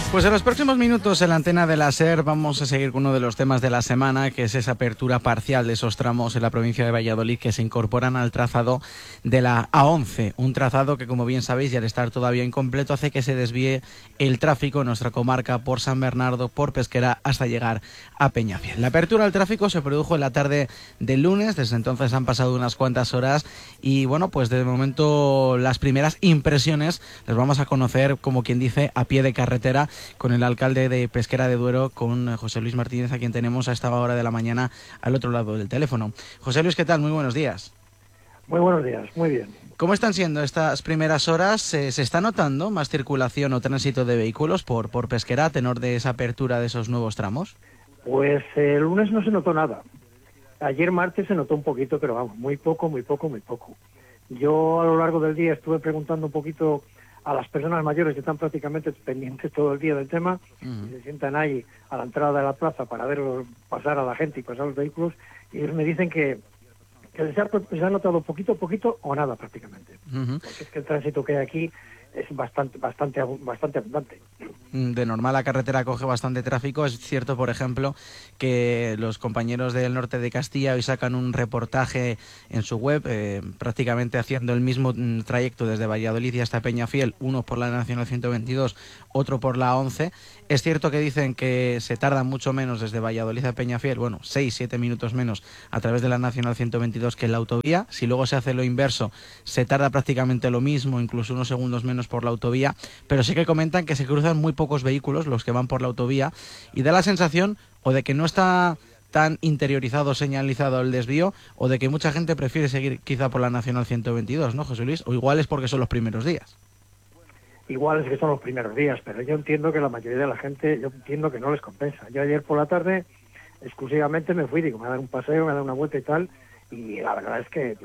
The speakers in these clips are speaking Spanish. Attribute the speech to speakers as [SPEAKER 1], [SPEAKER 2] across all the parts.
[SPEAKER 1] Pues en los próximos minutos en la antena de la SER vamos a seguir con uno de los temas de la semana, que es esa apertura parcial de esos tramos en la provincia de Valladolid que se incorporan al trazado de la A11, un trazado que, como bien sabéis, y al estar todavía incompleto, hace que se desvíe el tráfico en nuestra comarca por San Bernardo, por Pesquera, hasta llegar a Peñafiel. La apertura al tráfico se produjo en la tarde del lunes, desde entonces han pasado unas cuantas horas y bueno, pues de momento las primeras impresiones las vamos a conocer, como quien dice, a pie de carretera, con el alcalde de Pesquera de Duero, con José Luis Martínez, a quien tenemos a esta hora de la mañana al otro lado del teléfono. José Luis, ¿qué tal? Muy buenos días.
[SPEAKER 2] Muy buenos días, muy bien.
[SPEAKER 1] ¿Cómo están siendo estas primeras horas? ¿Se está notando más circulación o tránsito de vehículos por Pesquera a tenor de esa apertura de esos nuevos tramos?
[SPEAKER 2] Pues el lunes no se notó nada. Ayer martes se notó un poquito, pero vamos, muy poco. Yo a lo largo del día estuve preguntando un poquito a las personas mayores que están prácticamente pendientes todo el día del tema, y se sientan ahí a la entrada de la plaza para ver pasar a la gente y pasar los vehículos, y ellos me dicen que se ha notado poquito o nada prácticamente. Porque es que el tránsito que hay aquí es bastante abundante.
[SPEAKER 1] De normal la carretera coge bastante tráfico. Es cierto, por ejemplo, que los compañeros del norte de Castilla hoy sacan un reportaje en su web, prácticamente haciendo el mismo trayecto desde Valladolid y hasta Peñafiel, uno por la Nacional 122, otro por la 11. Es cierto que dicen que se tarda mucho menos desde Valladolid a Peñafiel, 6-7 minutos menos a través de la Nacional 122 que en la autovía. Si luego se hace lo inverso, se tarda prácticamente lo mismo, incluso unos segundos menos por la autovía, pero sí que comentan que se cruzan muy pocos vehículos los que van por la autovía y da la sensación o de que no está tan interiorizado, señalizado el desvío, o de que mucha gente prefiere seguir quizá por la Nacional 122, ¿no, José Luis? O igual es porque son los primeros días.
[SPEAKER 2] Igual es que son los primeros días, pero yo entiendo que la mayoría de la gente, yo entiendo que no les compensa. Yo ayer por la tarde exclusivamente me fui, digo, me voy a dar un paseo, me voy a dar una vuelta y tal, y la verdad es que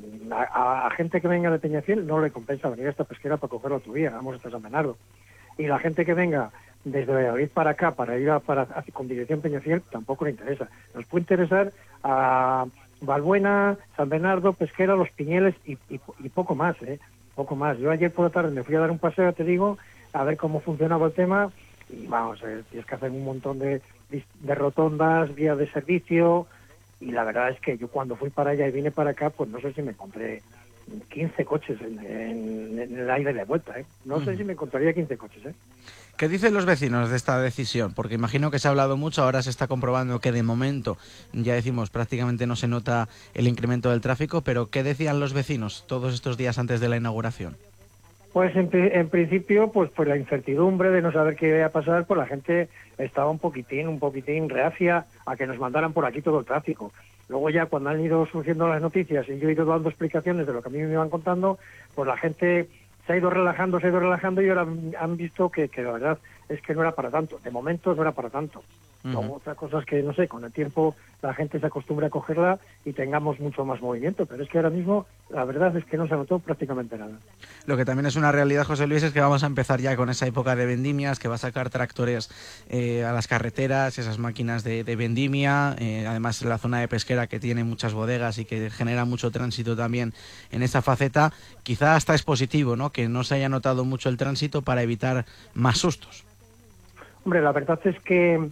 [SPEAKER 2] a gente que venga de Peñafiel no le compensa venir a esta Pesquera para coger la autovía, vamos hasta San Bernardo. Y la gente que venga desde Valladolid para acá, para ir con dirección Peñafiel, tampoco le interesa. Nos puede interesar a Valbuena, San Bernardo, Pesquera, Los Piñeles y poco más, poco más. Yo ayer por la tarde me fui a dar un paseo, te digo, a ver cómo funcionaba el tema, y vamos, tienes que hacer un montón de rotondas, vías de servicio, y la verdad es que yo cuando fui para allá y vine para acá, pues no sé si me encontré 15 coches en el aire de vuelta, No sé si me encontraría 15 coches,
[SPEAKER 1] ¿Qué dicen los vecinos de esta decisión? Porque imagino que se ha hablado mucho, ahora se está comprobando que de momento, ya decimos, prácticamente no se nota el incremento del tráfico, pero ¿qué decían los vecinos todos estos días antes de la inauguración?
[SPEAKER 2] Pues en principio, pues la incertidumbre de no saber qué iba a pasar, pues la gente estaba un poquitín reacia a que nos mandaran por aquí todo el tráfico. Luego ya cuando han ido surgiendo las noticias y yo he ido dando explicaciones de lo que a mí me iban contando, pues la gente se ha ido relajando y ahora han visto que la verdad es que no era para tanto. De momento no era para tanto. Luego otra cosa es que, no sé, con el tiempo la gente se acostumbra a cogerla y tengamos mucho más movimiento, pero es que ahora mismo la verdad es que no se notó prácticamente nada.
[SPEAKER 1] Lo que también es una realidad, José Luis, es que vamos a empezar ya con esa época de vendimias, que va a sacar tractores a las carreteras, esas máquinas de vendimia, además la zona de Pesquera que tiene muchas bodegas y que genera mucho tránsito también en esa faceta. Quizá hasta es positivo, ¿no?, que no se haya notado mucho el tránsito para evitar más sustos.
[SPEAKER 2] Hombre, la verdad es que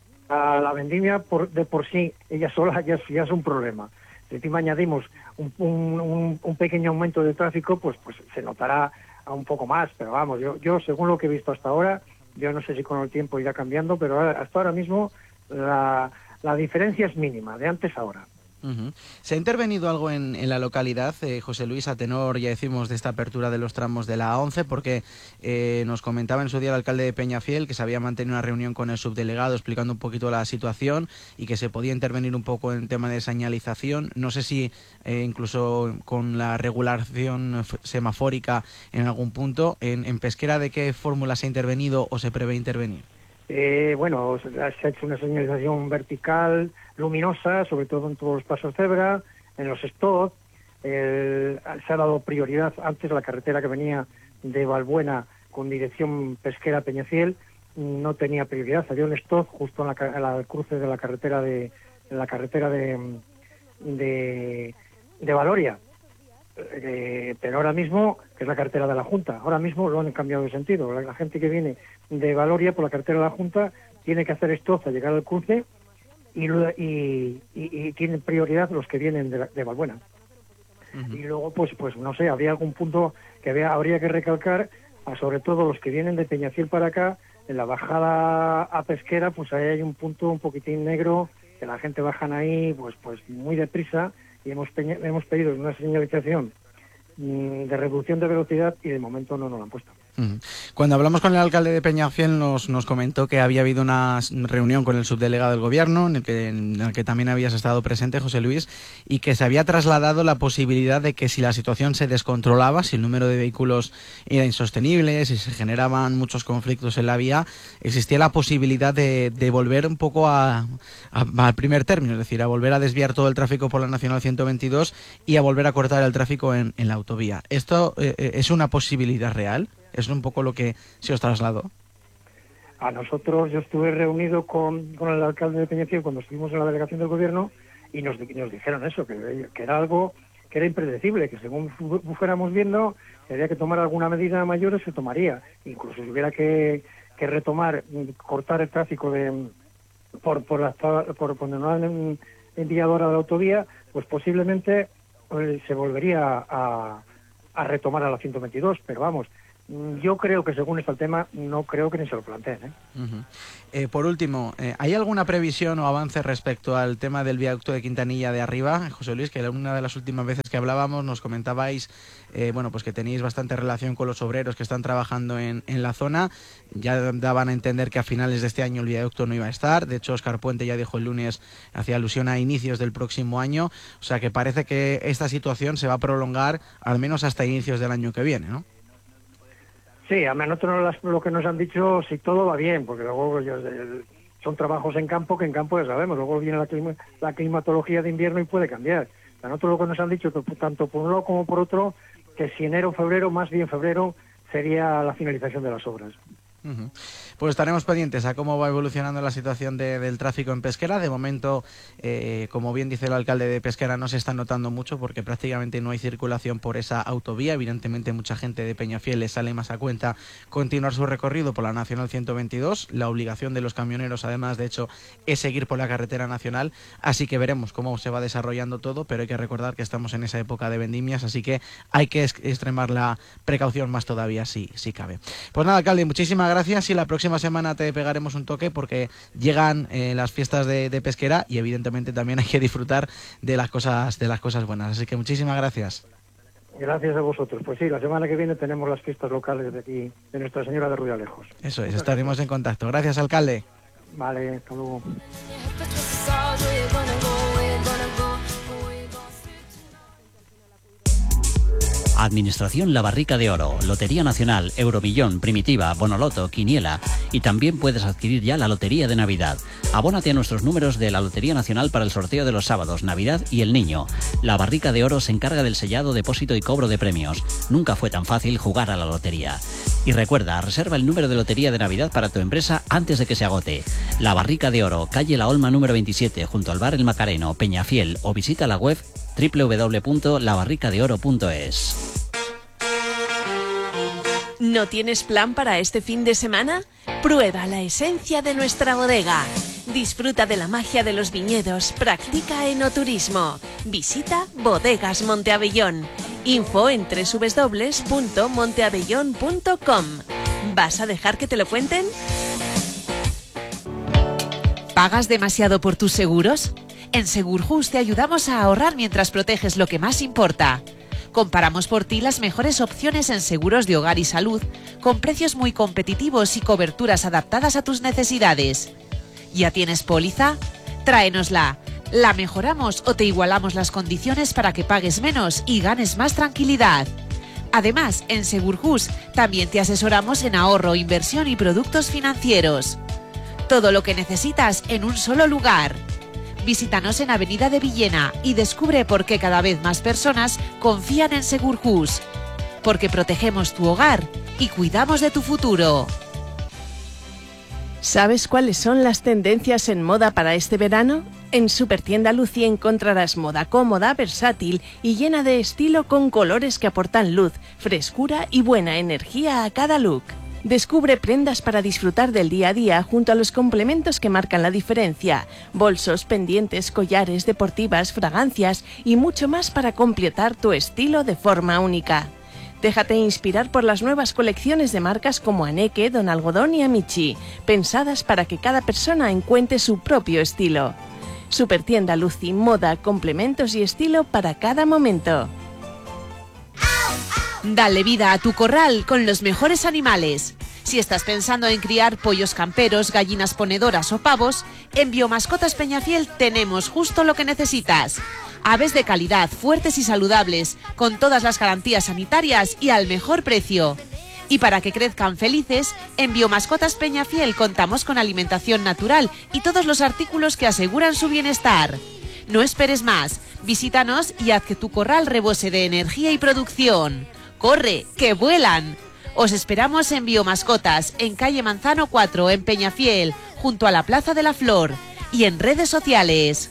[SPEAKER 2] a la vendimia de por sí, ella sola ya es un problema. Si encima añadimos un pequeño aumento de tráfico, pues se notará un poco más. Pero vamos, yo según lo que he visto hasta ahora, yo no sé si con el tiempo irá cambiando, pero hasta ahora mismo la diferencia es mínima, de antes a ahora.
[SPEAKER 1] ¿Se ha intervenido algo en la localidad, José Luis, a tenor, ya decimos, de esta apertura de los tramos de la A11? Porque nos comentaba en su día el alcalde de Peñafiel que se había mantenido una reunión con el subdelegado explicando un poquito la situación y que se podía intervenir un poco en tema de señalización. No sé si incluso con la regulación semafórica en algún punto. ¿En Pesquera de qué fórmula se ha intervenido o se prevé intervenir?
[SPEAKER 2] Bueno, se ha hecho una señalización vertical, luminosa, sobre todo en todos los pasos cebra, en los stops. Se ha dado prioridad antes a la carretera que venía de Valbuena con dirección Pesquera Peñafiel, no tenía prioridad. Había un stop justo en la cruce de la carretera de Valoria. pero ahora mismo, que es la carretera de la Junta, ahora mismo lo han cambiado de sentido. La gente que viene de Valoria por la carretera de la Junta tiene que hacer esto hasta llegar al cruce y tienen prioridad los que vienen de Valbuena. Y luego, pues no sé, habría algún punto que habría que recalcar, sobre todo los que vienen de Peñafiel para acá, en la bajada a Pesquera, pues ahí hay un punto un poquitín negro, que la gente bajan ahí pues muy deprisa, y hemos pedido una señalización de reducción de velocidad y de momento no nos la han puesto.
[SPEAKER 1] Cuando hablamos con el alcalde de Peñafiel nos comentó que había habido una reunión con el subdelegado del gobierno en el que también habías estado presente, José Luis, y que se había trasladado la posibilidad de que si la situación se descontrolaba, si el número de vehículos era insostenible, si se generaban muchos conflictos en la vía, existía la posibilidad de volver un poco al primer término, es decir, a volver a desviar todo el tráfico por la Nacional 122 y a volver a cortar el tráfico en la autovía. ¿Esto es una posibilidad real? Es un poco lo que se os trasladó.
[SPEAKER 2] A nosotros, yo estuve reunido con el alcalde de Peñafiel cuando estuvimos en la delegación del gobierno y nos dijeron eso, que era algo que era impredecible, que según fuéramos viendo, si había que tomar alguna medida mayor, se tomaría. Incluso si hubiera que cortar el tráfico por donde no han enviado ahora la autovía, pues posiblemente se volvería a retomar a la 122, pero vamos, yo creo que según está el tema, no creo que ni se lo planteen.
[SPEAKER 1] Por último, ¿hay alguna previsión o avance respecto al tema del viaducto de Quintanilla de arriba? José Luis, que una de las últimas veces que hablábamos nos comentabais pues que tenéis bastante relación con los obreros que están trabajando en la zona. Ya daban a entender que a finales de este año el viaducto no iba a estar. De hecho, Óscar Puente ya dijo el lunes, hacía alusión a inicios del próximo año. O sea que parece que esta situación se va a prolongar al menos hasta inicios del año que viene, ¿no?
[SPEAKER 2] Sí, a nosotros lo que nos han dicho, si todo va bien, porque luego son trabajos en campo, que en campo ya sabemos, luego viene la climatología de invierno y puede cambiar. A nosotros lo que nos han dicho, que tanto por un lado como por otro, que si enero o febrero, más bien febrero, sería la finalización de las obras.
[SPEAKER 1] Pues estaremos pendientes a cómo va evolucionando la situación del tráfico en Pesquera. De momento, como bien dice el alcalde de Pesquera, no se está notando mucho porque prácticamente no hay circulación por esa autovía. Evidentemente, mucha gente de Peñafiel le sale más a cuenta continuar su recorrido por la Nacional 122. La obligación de los camioneros, además, de hecho, es seguir por la carretera nacional. Así que veremos cómo se va desarrollando todo, pero hay que recordar que estamos en esa época de vendimias, así que hay que extremar la precaución más todavía, si cabe. Pues nada, alcalde, muchísimas gracias y la próxima semana te pegaremos un toque porque llegan las fiestas de Pesquera y evidentemente también hay que disfrutar de las cosas buenas. Así que muchísimas gracias.
[SPEAKER 2] Gracias a vosotros. Pues sí, la semana que viene tenemos las fiestas locales de aquí, de Nuestra Señora de Ruidalejos.
[SPEAKER 1] Eso es, estaremos en contacto. Gracias, alcalde.
[SPEAKER 2] Vale, hasta luego.
[SPEAKER 3] Administración La Barrica de Oro, Lotería Nacional, Euromillón, Primitiva, Bonoloto, Quiniela y también puedes adquirir ya la Lotería de Navidad. Abónate a nuestros números de la Lotería Nacional para el sorteo de los sábados, Navidad y el Niño. La Barrica de Oro se encarga del sellado, depósito y cobro de premios. Nunca fue tan fácil jugar a la lotería. Y recuerda, reserva el número de Lotería de Navidad para tu empresa antes de que se agote. La Barrica de Oro, calle La Olma número 27, junto al bar El Macareno, Peñafiel, o visita la web www.labarricadeoro.es.
[SPEAKER 4] ¿No tienes plan para este fin de semana? Prueba la esencia de nuestra bodega. Disfruta de la magia de los viñedos, practica enoturismo. Visita Bodegas Monteabellón. Info en www.monteabellón.com. ¿Vas a dejar que te lo cuenten? ¿Pagas demasiado por tus seguros? En Segurjus te ayudamos a ahorrar mientras proteges lo que más importa. Comparamos por ti las mejores opciones en seguros de hogar y salud, con precios muy competitivos y coberturas adaptadas a tus necesidades. ¿Ya tienes póliza? Tráenosla. La mejoramos o te igualamos las condiciones para que pagues menos y ganes más tranquilidad. Además, en Segurjus también te asesoramos en ahorro, inversión y productos financieros. Todo lo que necesitas en un solo lugar. Visítanos en Avenida de Villena y descubre por qué cada vez más personas confían en Segurjus. Porque protegemos tu hogar y cuidamos de tu futuro.
[SPEAKER 5] ¿Sabes cuáles son las tendencias en moda para este verano? En Supertienda Lucy encontrarás moda cómoda, versátil y llena de estilo con colores que aportan luz, frescura y buena energía a cada look. Descubre prendas para disfrutar del día a día junto a los complementos que marcan la diferencia. Bolsos, pendientes, collares, deportivas, fragancias y mucho más para completar tu estilo de forma única. Déjate inspirar por las nuevas colecciones de marcas como Aneke, Don Algodón y Amici, pensadas para que cada persona encuentre su propio estilo. Supertienda Lucy, moda, complementos y estilo para cada momento.
[SPEAKER 4] Dale vida a tu corral con los mejores animales. Si estás pensando en criar pollos camperos, gallinas ponedoras o pavos, en Biomascotas Peñafiel tenemos justo lo que necesitas. Aves de calidad, fuertes y saludables, con todas las garantías sanitarias y al mejor precio. Y para que crezcan felices, en Biomascotas Peñafiel contamos con alimentación natural y todos los artículos que aseguran su bienestar. No esperes más, visítanos y haz que tu corral rebose de energía y producción. ¡Corre, que vuelan! Os esperamos en Biomascotas, en calle Manzano 4, en Peñafiel, junto a la Plaza de la Flor, y en redes sociales.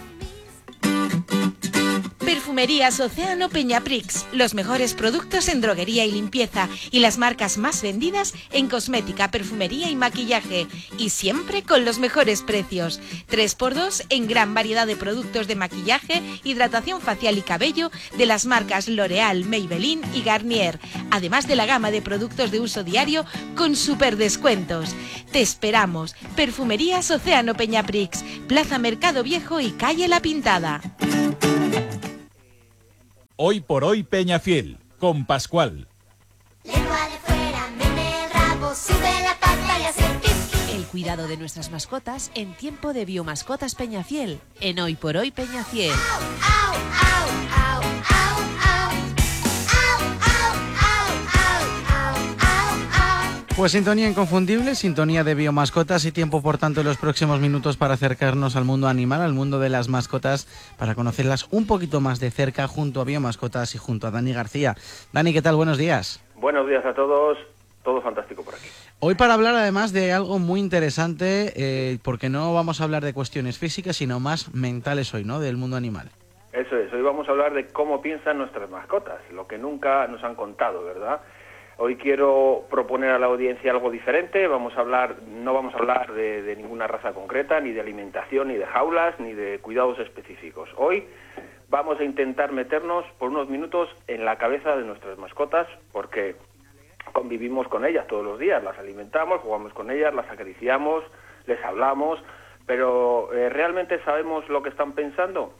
[SPEAKER 6] Perfumerías Océano Peñaprix, los mejores productos en droguería y limpieza y las marcas más vendidas en cosmética, perfumería y maquillaje, y siempre con los mejores precios. 3x2 en gran variedad de productos de maquillaje, hidratación facial y cabello de las marcas L'Oréal, Maybelline y Garnier, además de la gama de productos de uso diario con super descuentos. Te esperamos. Perfumerías Océano Peñaprix, Plaza Mercado Viejo y calle La Pintada.
[SPEAKER 7] Hoy por hoy Peñafiel, con Pascual.
[SPEAKER 8] Lengua de fuera, meme el rabo, sube la pata y hace pis.
[SPEAKER 4] El cuidado de nuestras mascotas en tiempo de Biomascotas Peñafiel, en Hoy por hoy Peñafiel.
[SPEAKER 8] Au, au, au, au, au. Au, au, au, au, au, au.
[SPEAKER 1] Pues sintonía inconfundible, sintonía de biomascotas y tiempo por tanto en los próximos minutos para acercarnos al mundo animal, al mundo de las mascotas, para conocerlas un poquito más de cerca junto a Biomascotas y junto a Dani García. Dani, ¿qué tal? Buenos días.
[SPEAKER 9] Buenos días a todos, todo fantástico por aquí.
[SPEAKER 1] Hoy para hablar además de algo muy interesante, porque no vamos a hablar de cuestiones físicas, sino más mentales hoy, ¿no? Del mundo animal.
[SPEAKER 9] Eso es, hoy vamos a hablar de cómo piensan nuestras mascotas, lo que nunca nos han contado, ¿verdad? Hoy quiero proponer a la audiencia algo diferente. No vamos a hablar de ninguna raza concreta, ni de alimentación, ni de jaulas, ni de cuidados específicos. Hoy vamos a intentar meternos por unos minutos en la cabeza de nuestras mascotas, porque convivimos con ellas todos los días, las alimentamos, jugamos con ellas, las acariciamos, les hablamos, pero ¿realmente sabemos lo que están pensando?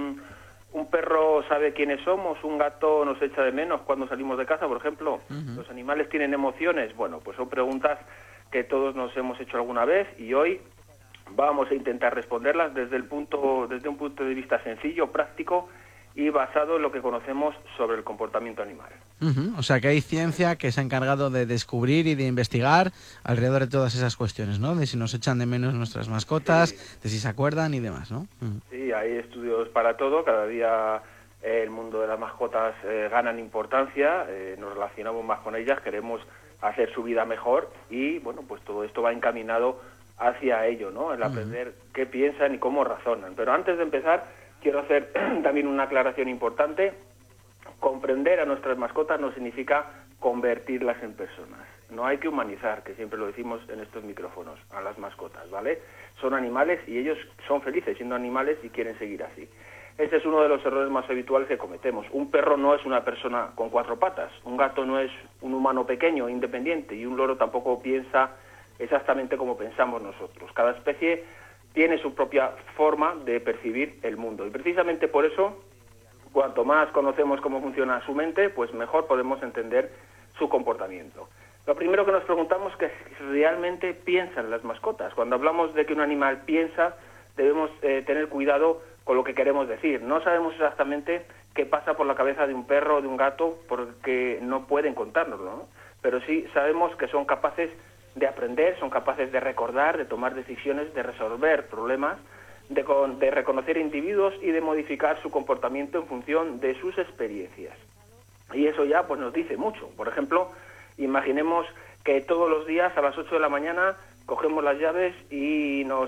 [SPEAKER 9] Un perro sabe quiénes somos, un gato nos echa de menos cuando salimos de casa, por ejemplo. ¿Los animales tienen emociones? Bueno, pues son preguntas que todos nos hemos hecho alguna vez y hoy vamos a intentar responderlas desde un punto de vista sencillo, práctico y basado en lo que conocemos sobre el comportamiento animal.
[SPEAKER 1] O sea que hay ciencia que se ha encargado de descubrir y de investigar alrededor de todas esas cuestiones, ¿no? De si nos echan de menos nuestras mascotas, sí, de si se acuerdan y demás, ¿no?
[SPEAKER 9] Sí, hay estudios para todo, cada día el mundo de las mascotas ganan importancia, nos relacionamos más con ellas, queremos hacer su vida mejor y, bueno, pues todo esto va encaminado hacia ello, ¿no? El aprender qué piensan y cómo razonan. Pero antes de empezar, quiero hacer también una aclaración importante. Comprender a nuestras mascotas no significa convertirlas en personas. No hay que humanizar, que siempre lo decimos en estos micrófonos, a las mascotas, ¿vale? Son animales y ellos son felices siendo animales y quieren seguir así. Este es uno de los errores más habituales que cometemos. Un perro no es una persona con 4 patas, un gato no es un humano pequeño, independiente, y un loro tampoco piensa exactamente como pensamos nosotros. Cada especie tiene su propia forma de percibir el mundo y precisamente por eso, cuanto más conocemos cómo funciona su mente, pues mejor podemos entender su comportamiento. Lo primero que nos preguntamos es si realmente piensan las mascotas. Cuando hablamos de que un animal piensa, debemos tener cuidado con lo que queremos decir. No sabemos exactamente qué pasa por la cabeza de un perro o de un gato porque no pueden contárnoslo, ¿no? Pero sí sabemos que son capaces de aprender, son capaces de recordar, de tomar decisiones, de resolver problemas, de reconocer individuos y de modificar su comportamiento en función de sus experiencias. Y eso ya pues nos dice mucho. Por ejemplo, imaginemos que todos los días a las 8 de la mañana cogemos las llaves y nos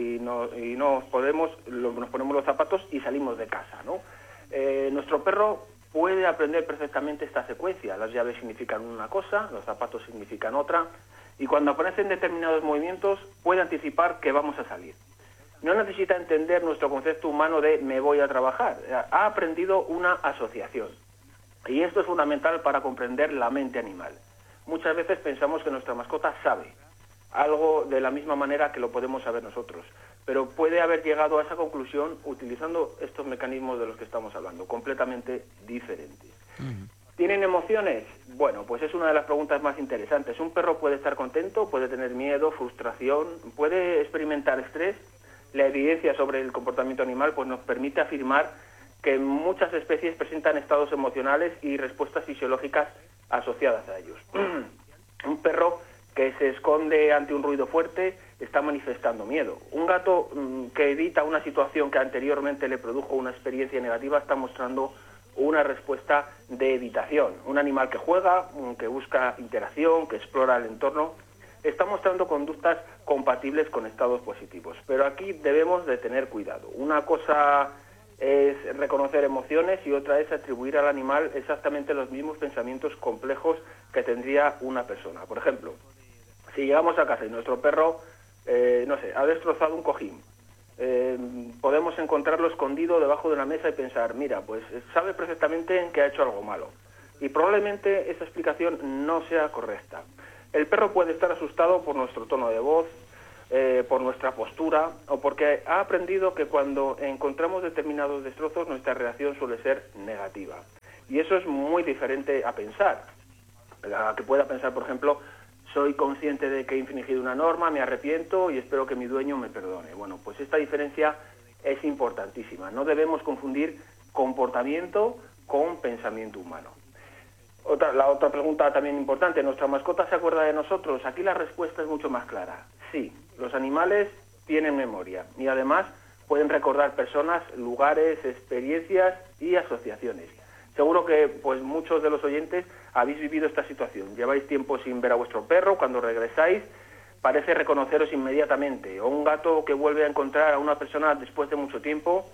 [SPEAKER 9] ponemos los zapatos y salimos de casa, ¿no? Nuestro perro puede aprender perfectamente esta secuencia. Las llaves significan una cosa, los zapatos significan otra, y cuando aparecen determinados movimientos puede anticipar que vamos a salir. No necesita entender nuestro concepto humano de me voy a trabajar. Ha aprendido una asociación. Y esto es fundamental para comprender la mente animal. Muchas veces pensamos que nuestra mascota sabe algo de la misma manera que lo podemos saber nosotros, pero puede haber llegado a esa conclusión utilizando estos mecanismos de los que estamos hablando, completamente diferentes. ¿Tienen emociones? Bueno, pues es una de las preguntas más interesantes. Un perro puede estar contento, puede tener miedo, frustración, puede experimentar estrés. La evidencia sobre el comportamiento animal pues nos permite afirmar que muchas especies presentan estados emocionales y respuestas fisiológicas asociadas a ellos. Un perro que se esconde ante un ruido fuerte está manifestando miedo. Un gato que evita una situación que anteriormente le produjo una experiencia negativa está mostrando una respuesta de evitación. Un animal que juega, que busca interacción, que explora el entorno, está mostrando conductas compatibles con estados positivos. Pero aquí debemos de tener cuidado. Una cosa es reconocer emociones y otra es atribuir al animal exactamente los mismos pensamientos complejos que tendría una persona. Por ejemplo, si llegamos a casa y nuestro perro, ha destrozado un cojín, podemos encontrarlo escondido debajo de una mesa y pensar, mira, pues sabe perfectamente que ha hecho algo malo. Y probablemente esa explicación no sea correcta. El perro puede estar asustado por nuestro tono de voz, por nuestra postura, o porque ha aprendido que cuando encontramos determinados destrozos nuestra reacción suele ser negativa. Y eso es muy diferente a pensar. A que pueda pensar, por ejemplo, soy consciente de que he infringido una norma, me arrepiento y espero que mi dueño me perdone. Bueno, pues esta diferencia es importantísima. No debemos confundir comportamiento con pensamiento humano. La otra pregunta también importante, ¿nuestra mascota se acuerda de nosotros? Aquí la respuesta es mucho más clara. Sí, los animales tienen memoria y además pueden recordar personas, lugares, experiencias y asociaciones. Seguro que pues muchos de los oyentes habéis vivido esta situación. Lleváis tiempo sin ver a vuestro perro, cuando regresáis parece reconoceros inmediatamente, o un gato que vuelve a encontrar a una persona después de mucho tiempo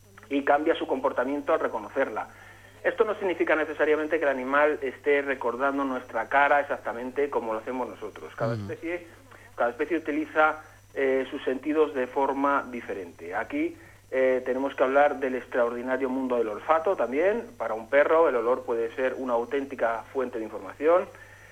[SPEAKER 9] y cambia su comportamiento al reconocerla. Esto no significa necesariamente que el animal esté recordando nuestra cara exactamente como lo hacemos nosotros. Cada especie utiliza sus sentidos de forma diferente. Aquí tenemos que hablar del extraordinario mundo del olfato también. Para un perro el olor puede ser una auténtica fuente de información.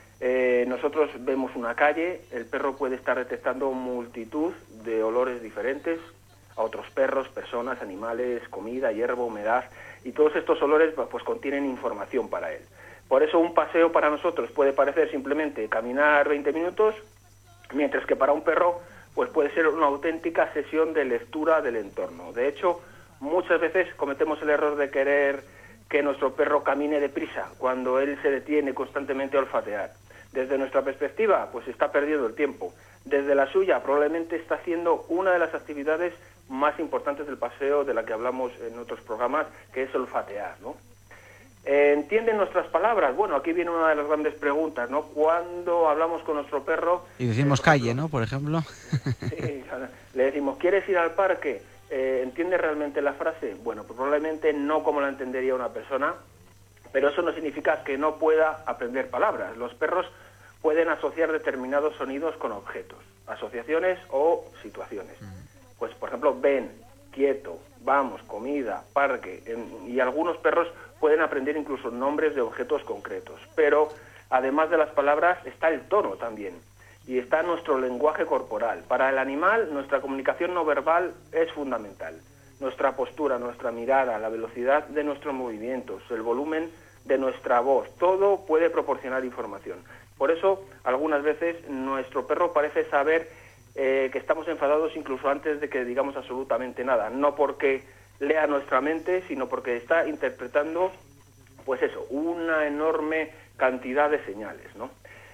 [SPEAKER 9] Nosotros vemos una calle, el perro puede estar detectando multitud de olores diferentes a otros perros, personas, animales, comida, hierba, humedad, y todos estos olores pues contienen información para él. Por eso un paseo para nosotros puede parecer simplemente caminar 20 minutos, mientras que para un perro pues puede ser una auténtica sesión de lectura del entorno. De hecho, muchas veces cometemos el error de querer que nuestro perro camine deprisa cuando él se detiene constantemente a olfatear. Desde nuestra perspectiva, pues está perdiendo el tiempo. Desde la suya, probablemente está haciendo una de las actividades más importantes del paseo de la que hablamos en otros programas, que es olfatear, ¿no? ¿Entienden nuestras palabras? Bueno, aquí viene una de las grandes preguntas, ¿no? Cuando hablamos con nuestro perro...
[SPEAKER 1] Y decimos calle, ¿no? Por ejemplo.
[SPEAKER 9] Sí, le decimos, ¿quieres ir al parque? ¿Entiende realmente la frase? Bueno, pues probablemente no como la entendería una persona, pero eso no significa que no pueda aprender palabras. Los perros pueden asociar determinados sonidos con objetos, asociaciones o situaciones. Pues, por ejemplo, ven, quieto, vamos, comida, parque, y algunos perros pueden aprender incluso nombres de objetos concretos. Pero, además de las palabras, está el tono también, y está nuestro lenguaje corporal. Para el animal, nuestra comunicación no verbal es fundamental. Nuestra postura, nuestra mirada, la velocidad de nuestros movimientos, el volumen de nuestra voz, todo puede proporcionar información. Por eso, algunas veces, nuestro perro parece saber que estamos enfadados incluso antes de que digamos absolutamente nada. No porque lea nuestra mente, sino porque está interpretando, pues eso, una enorme cantidad de señales, ¿no?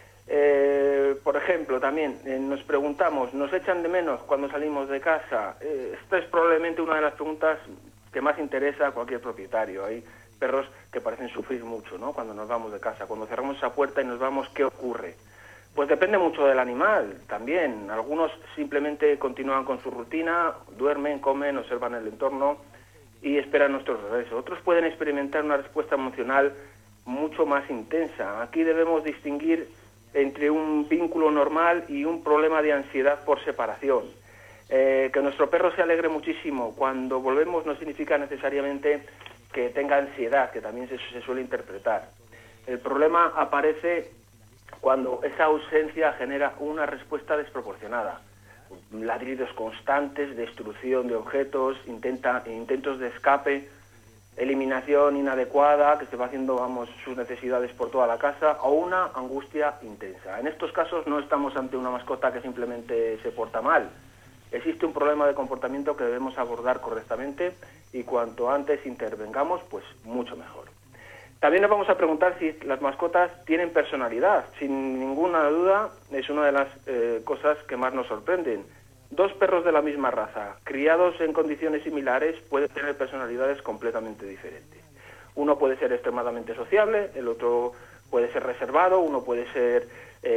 [SPEAKER 9] Por ejemplo, también nos preguntamos, ¿nos echan de menos cuando salimos de casa? Esta es probablemente una de las preguntas que más interesa a cualquier propietario. Hay perros que parecen sufrir mucho, ¿no? Cuando nos vamos de casa, cuando cerramos esa puerta y nos vamos, ¿qué ocurre? Pues depende mucho del animal también. Algunos simplemente continúan con su rutina, duermen, comen, observan el entorno y esperan nuestro regreso. Otros pueden experimentar una respuesta emocional mucho más intensa. Aquí debemos distinguir entre un vínculo normal y un problema de ansiedad por separación. Que nuestro perro se alegre muchísimo cuando volvemos no significa necesariamente que tenga ansiedad, que también se suele interpretar. El problema aparece cuando esa ausencia genera una respuesta desproporcionada. Ladridos constantes, destrucción de objetos, intentos de escape, eliminación inadecuada, que se va haciendo, sus necesidades por toda la casa, o una angustia intensa. En estos casos no estamos ante una mascota que simplemente se porta mal. Existe un problema de comportamiento que debemos abordar correctamente y cuanto antes intervengamos, pues mucho mejor. También nos vamos a preguntar si las mascotas tienen personalidad. Sin ninguna duda, es una de las cosas que más nos sorprenden. Dos perros de la misma raza, criados en condiciones similares, pueden tener personalidades completamente diferentes. Uno puede ser extremadamente sociable, el otro puede ser reservado, uno puede ser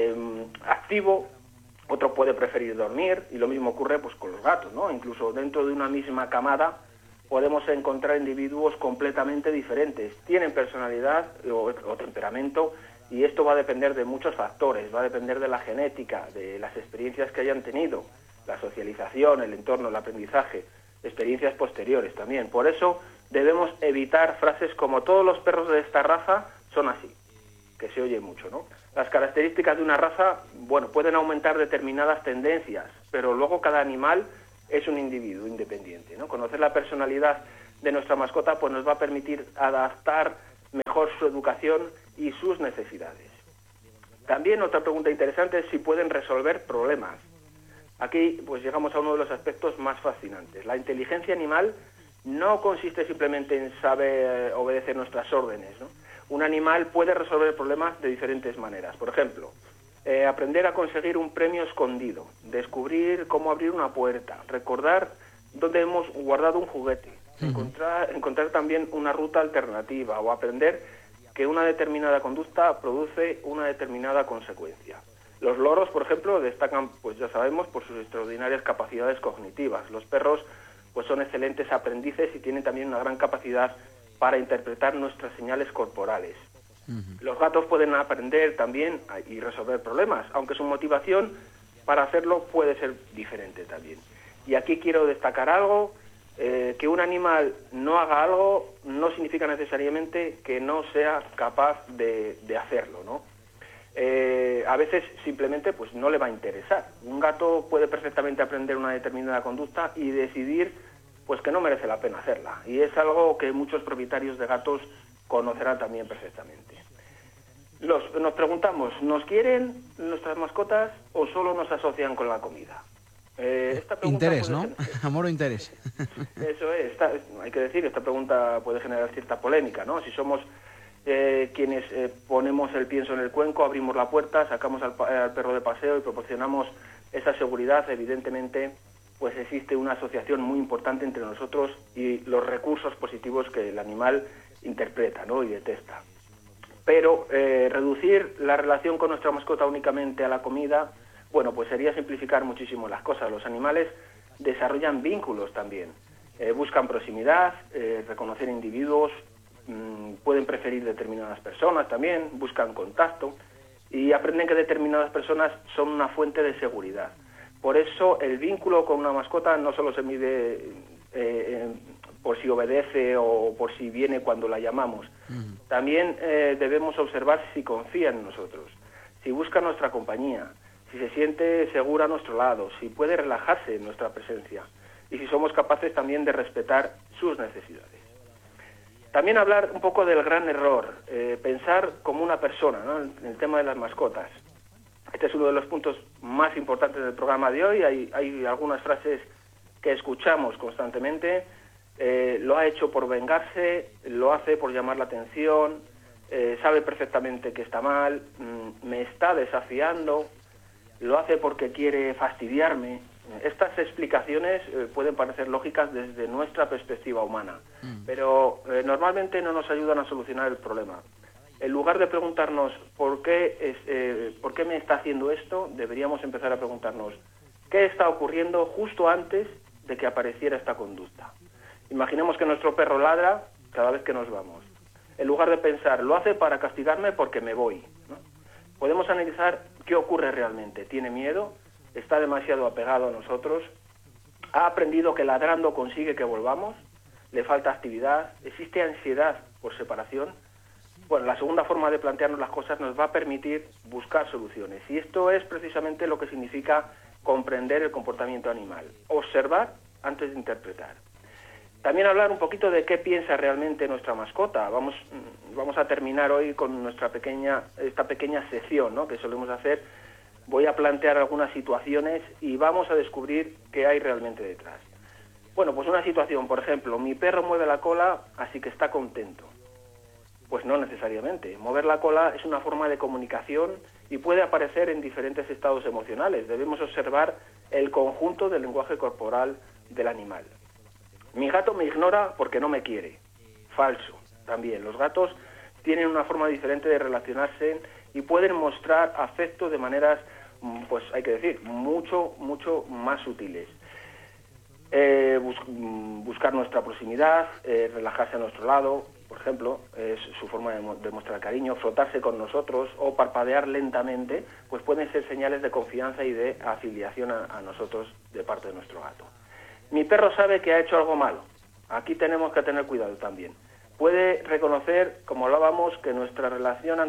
[SPEAKER 9] activo, otro puede preferir dormir, y lo mismo ocurre pues con los gatos, ¿no? Incluso dentro de una misma camada podemos encontrar individuos completamente diferentes. Tienen personalidad o temperamento, y esto va a depender de muchos factores. Va a depender de la genética, de las experiencias que hayan tenido, la socialización, el entorno, el aprendizaje, experiencias posteriores también. Por eso debemos evitar frases como todos los perros de esta raza son así, que se oye mucho, ¿no? Las características de una raza, pueden aumentar determinadas tendencias, pero luego cada animal es un individuo independiente, ¿no? Conocer la personalidad de nuestra mascota pues nos va a permitir adaptar mejor su educación y sus necesidades. También otra pregunta interesante es si pueden resolver problemas. Aquí pues llegamos a uno de los aspectos más fascinantes. La inteligencia animal no consiste simplemente en saber obedecer nuestras órdenes, ¿no? Un animal puede resolver problemas de diferentes maneras. Por ejemplo, aprender a conseguir un premio escondido, descubrir cómo abrir una puerta, recordar dónde hemos guardado un juguete, encontrar también una ruta alternativa o aprender que una determinada conducta produce una determinada consecuencia. Los loros, por ejemplo, destacan, pues ya sabemos, por sus extraordinarias capacidades cognitivas. Los perros pues son excelentes aprendices y tienen también una gran capacidad para interpretar nuestras señales corporales. Los gatos pueden aprender también y resolver problemas, aunque su motivación para hacerlo puede ser diferente también. Y aquí quiero destacar algo, que un animal no haga algo no significa necesariamente que no sea capaz de hacerlo, ¿no? A veces simplemente pues no le va a interesar. Un gato puede perfectamente aprender una determinada conducta y decidir pues que no merece la pena hacerla. Y es algo que muchos propietarios de gatos conocerán también perfectamente. Nos preguntamos, ¿nos quieren nuestras mascotas o solo nos asocian con la comida? Esta
[SPEAKER 1] interés, ¿no? Amor o interés.
[SPEAKER 9] Eso es, hay que decir, esta pregunta puede generar cierta polémica, ¿no? Si somos quienes ponemos el pienso en el cuenco, abrimos la puerta, sacamos al perro de paseo y proporcionamos esa seguridad, evidentemente pues existe una asociación muy importante entre nosotros y los recursos positivos que el animal interpreta, ¿no? Y detesta. Pero reducir la relación con nuestra mascota únicamente a la comida, pues sería simplificar muchísimo las cosas. Los animales desarrollan vínculos también, buscan proximidad, reconocer individuos, pueden preferir determinadas personas también, buscan contacto y aprenden que determinadas personas son una fuente de seguridad. Por eso el vínculo con una mascota no solo se mide por si obedece o por si viene cuando la llamamos. También debemos observar si confía en nosotros, si busca nuestra compañía, si se siente segura a nuestro lado, si puede relajarse en nuestra presencia y si somos capaces también de respetar sus necesidades. También hablar un poco del gran error, pensar como una persona, ¿no? En el tema de las mascotas. Este es uno de los puntos más importantes del programa de hoy. Hay algunas frases que escuchamos constantemente. Lo ha hecho por vengarse, lo hace por llamar la atención, sabe perfectamente que está mal, me está desafiando, lo hace porque quiere fastidiarme. Estas explicaciones pueden parecer lógicas desde nuestra perspectiva humana, pero normalmente no nos ayudan a solucionar el problema. En lugar de preguntarnos por qué me está haciendo esto, deberíamos empezar a preguntarnos qué está ocurriendo justo antes de que apareciera esta conducta. Imaginemos que nuestro perro ladra cada vez que nos vamos. En lugar de pensar, lo hace para castigarme porque me voy, ¿no? Podemos analizar qué ocurre realmente. ¿Tiene miedo? ¿Está demasiado apegado a nosotros? ¿Ha aprendido que ladrando consigue que volvamos? ¿Le falta actividad? ¿Existe ansiedad por separación? Bueno, la segunda forma de plantearnos las cosas nos va a permitir buscar soluciones. Y esto es precisamente lo que significa comprender el comportamiento animal. Observar antes de interpretar. También hablar un poquito de qué piensa realmente nuestra mascota. Vamos a terminar hoy con esta pequeña sección, ¿no?, que solemos hacer. Voy a plantear algunas situaciones y vamos a descubrir qué hay realmente detrás. Bueno, pues una situación, por ejemplo, mi perro mueve la cola, así que está contento. Pues no necesariamente. Mover la cola es una forma de comunicación y puede aparecer en diferentes estados emocionales. Debemos observar el conjunto del lenguaje corporal del animal. Mi gato me ignora porque no me quiere. Falso. También los gatos tienen una forma diferente de relacionarse y pueden mostrar afecto de maneras, pues hay que decir, mucho más sutiles. Buscar nuestra proximidad, relajarse a nuestro lado, por ejemplo, es su forma de mostrar cariño, frotarse con nosotros o parpadear lentamente, pues pueden ser señales de confianza y de afiliación a nosotros de parte de nuestro gato. Mi perro sabe que ha hecho algo malo. Aquí tenemos que tener cuidado también. Puede reconocer, como hablábamos, que nuestra reacción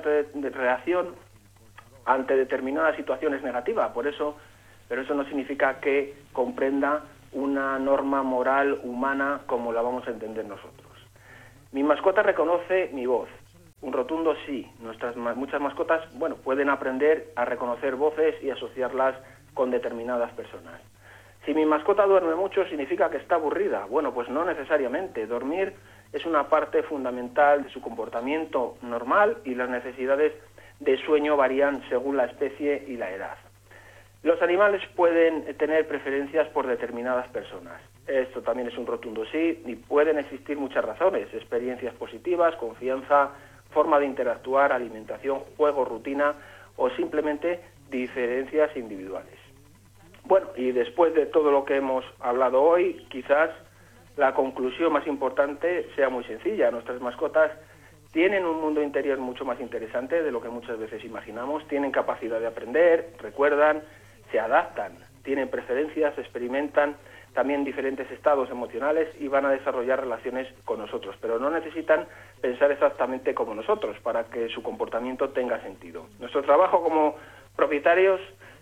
[SPEAKER 9] ante determinadas situaciones es negativa. Pero eso no significa que comprenda una norma moral humana como la vamos a entender nosotros. Mi mascota reconoce mi voz. Un rotundo sí. Muchas mascotas, pueden aprender a reconocer voces y asociarlas con determinadas personas. Si mi mascota duerme mucho, ¿significa que está aburrida? Bueno, pues no necesariamente. Dormir es una parte fundamental de su comportamiento normal y las necesidades de sueño varían según la especie y la edad. Los animales pueden tener preferencias por determinadas personas. Esto también es un rotundo sí, y pueden existir muchas razones: experiencias positivas, confianza, forma de interactuar, alimentación, juego, rutina o simplemente diferencias individuales. Bueno, y después de todo lo que hemos hablado hoy, quizás la conclusión más importante sea muy sencilla. Nuestras mascotas tienen un mundo interior mucho más interesante de lo que muchas veces imaginamos. Tienen capacidad de aprender, recuerdan, se adaptan, tienen preferencias, experimentan también diferentes estados emocionales y van a desarrollar relaciones con nosotros, pero no necesitan pensar exactamente como nosotros para que su comportamiento tenga sentido. Nuestro trabajo como propietarios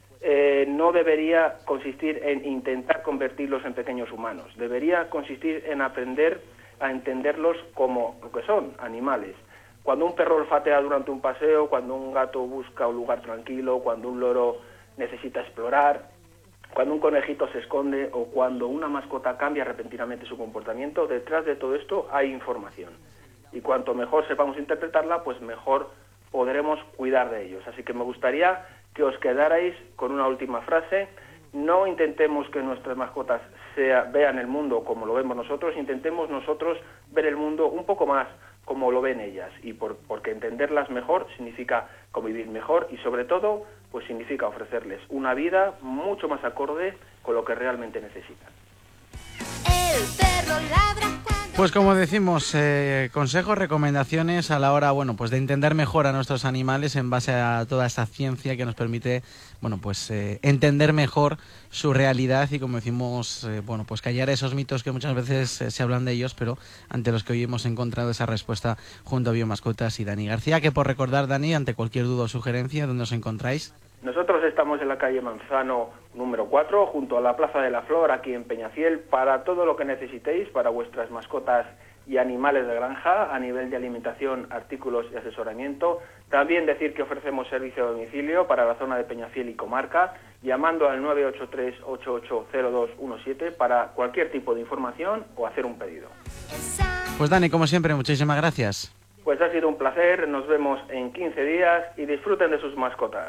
[SPEAKER 9] no debería consistir en intentar convertirlos en pequeños humanos, debería consistir en aprender a entenderlos como lo que son, animales. Cuando un perro olfatea durante un paseo, cuando un gato busca un lugar tranquilo, cuando un loro necesita explorar, cuando un conejito se esconde o cuando una mascota cambia repentinamente su comportamiento, detrás de todo esto hay información. Y cuanto mejor sepamos interpretarla, pues mejor podremos cuidar de ellos. Así que me gustaría que os quedarais con una última frase. No intentemos que nuestras mascotas vean el mundo como lo vemos nosotros, intentemos nosotros ver el mundo un poco más como lo ven ellas, y porque entenderlas mejor significa convivir mejor y sobre todo pues significa ofrecerles una vida mucho más acorde con lo que realmente necesitan.
[SPEAKER 8] El perro ladra cuando...
[SPEAKER 1] Pues como decimos, consejos, recomendaciones a la hora, pues de entender mejor a nuestros animales en base a toda esta ciencia que nos permite, entender mejor su realidad y, como decimos, pues callar esos mitos que muchas veces se hablan de ellos, pero ante los que hoy hemos encontrado esa respuesta junto a Biomascotas y Dani García. Que por recordar, Dani, ante cualquier duda o sugerencia, ¿dónde os encontráis?
[SPEAKER 9] Nosotros estamos en la calle Manzano número 4, junto a la Plaza de la Flor, aquí en Peñafiel, para todo lo que necesitéis para vuestras mascotas y animales de granja, a nivel de alimentación, artículos y asesoramiento. También decir que ofrecemos servicio a domicilio para la zona de Peñafiel y comarca, llamando al 983-880217 para cualquier tipo de información o hacer un pedido.
[SPEAKER 1] Pues Dani, como siempre, muchísimas gracias.
[SPEAKER 9] Pues ha sido un placer, nos vemos en 15 días y disfruten de sus mascotas.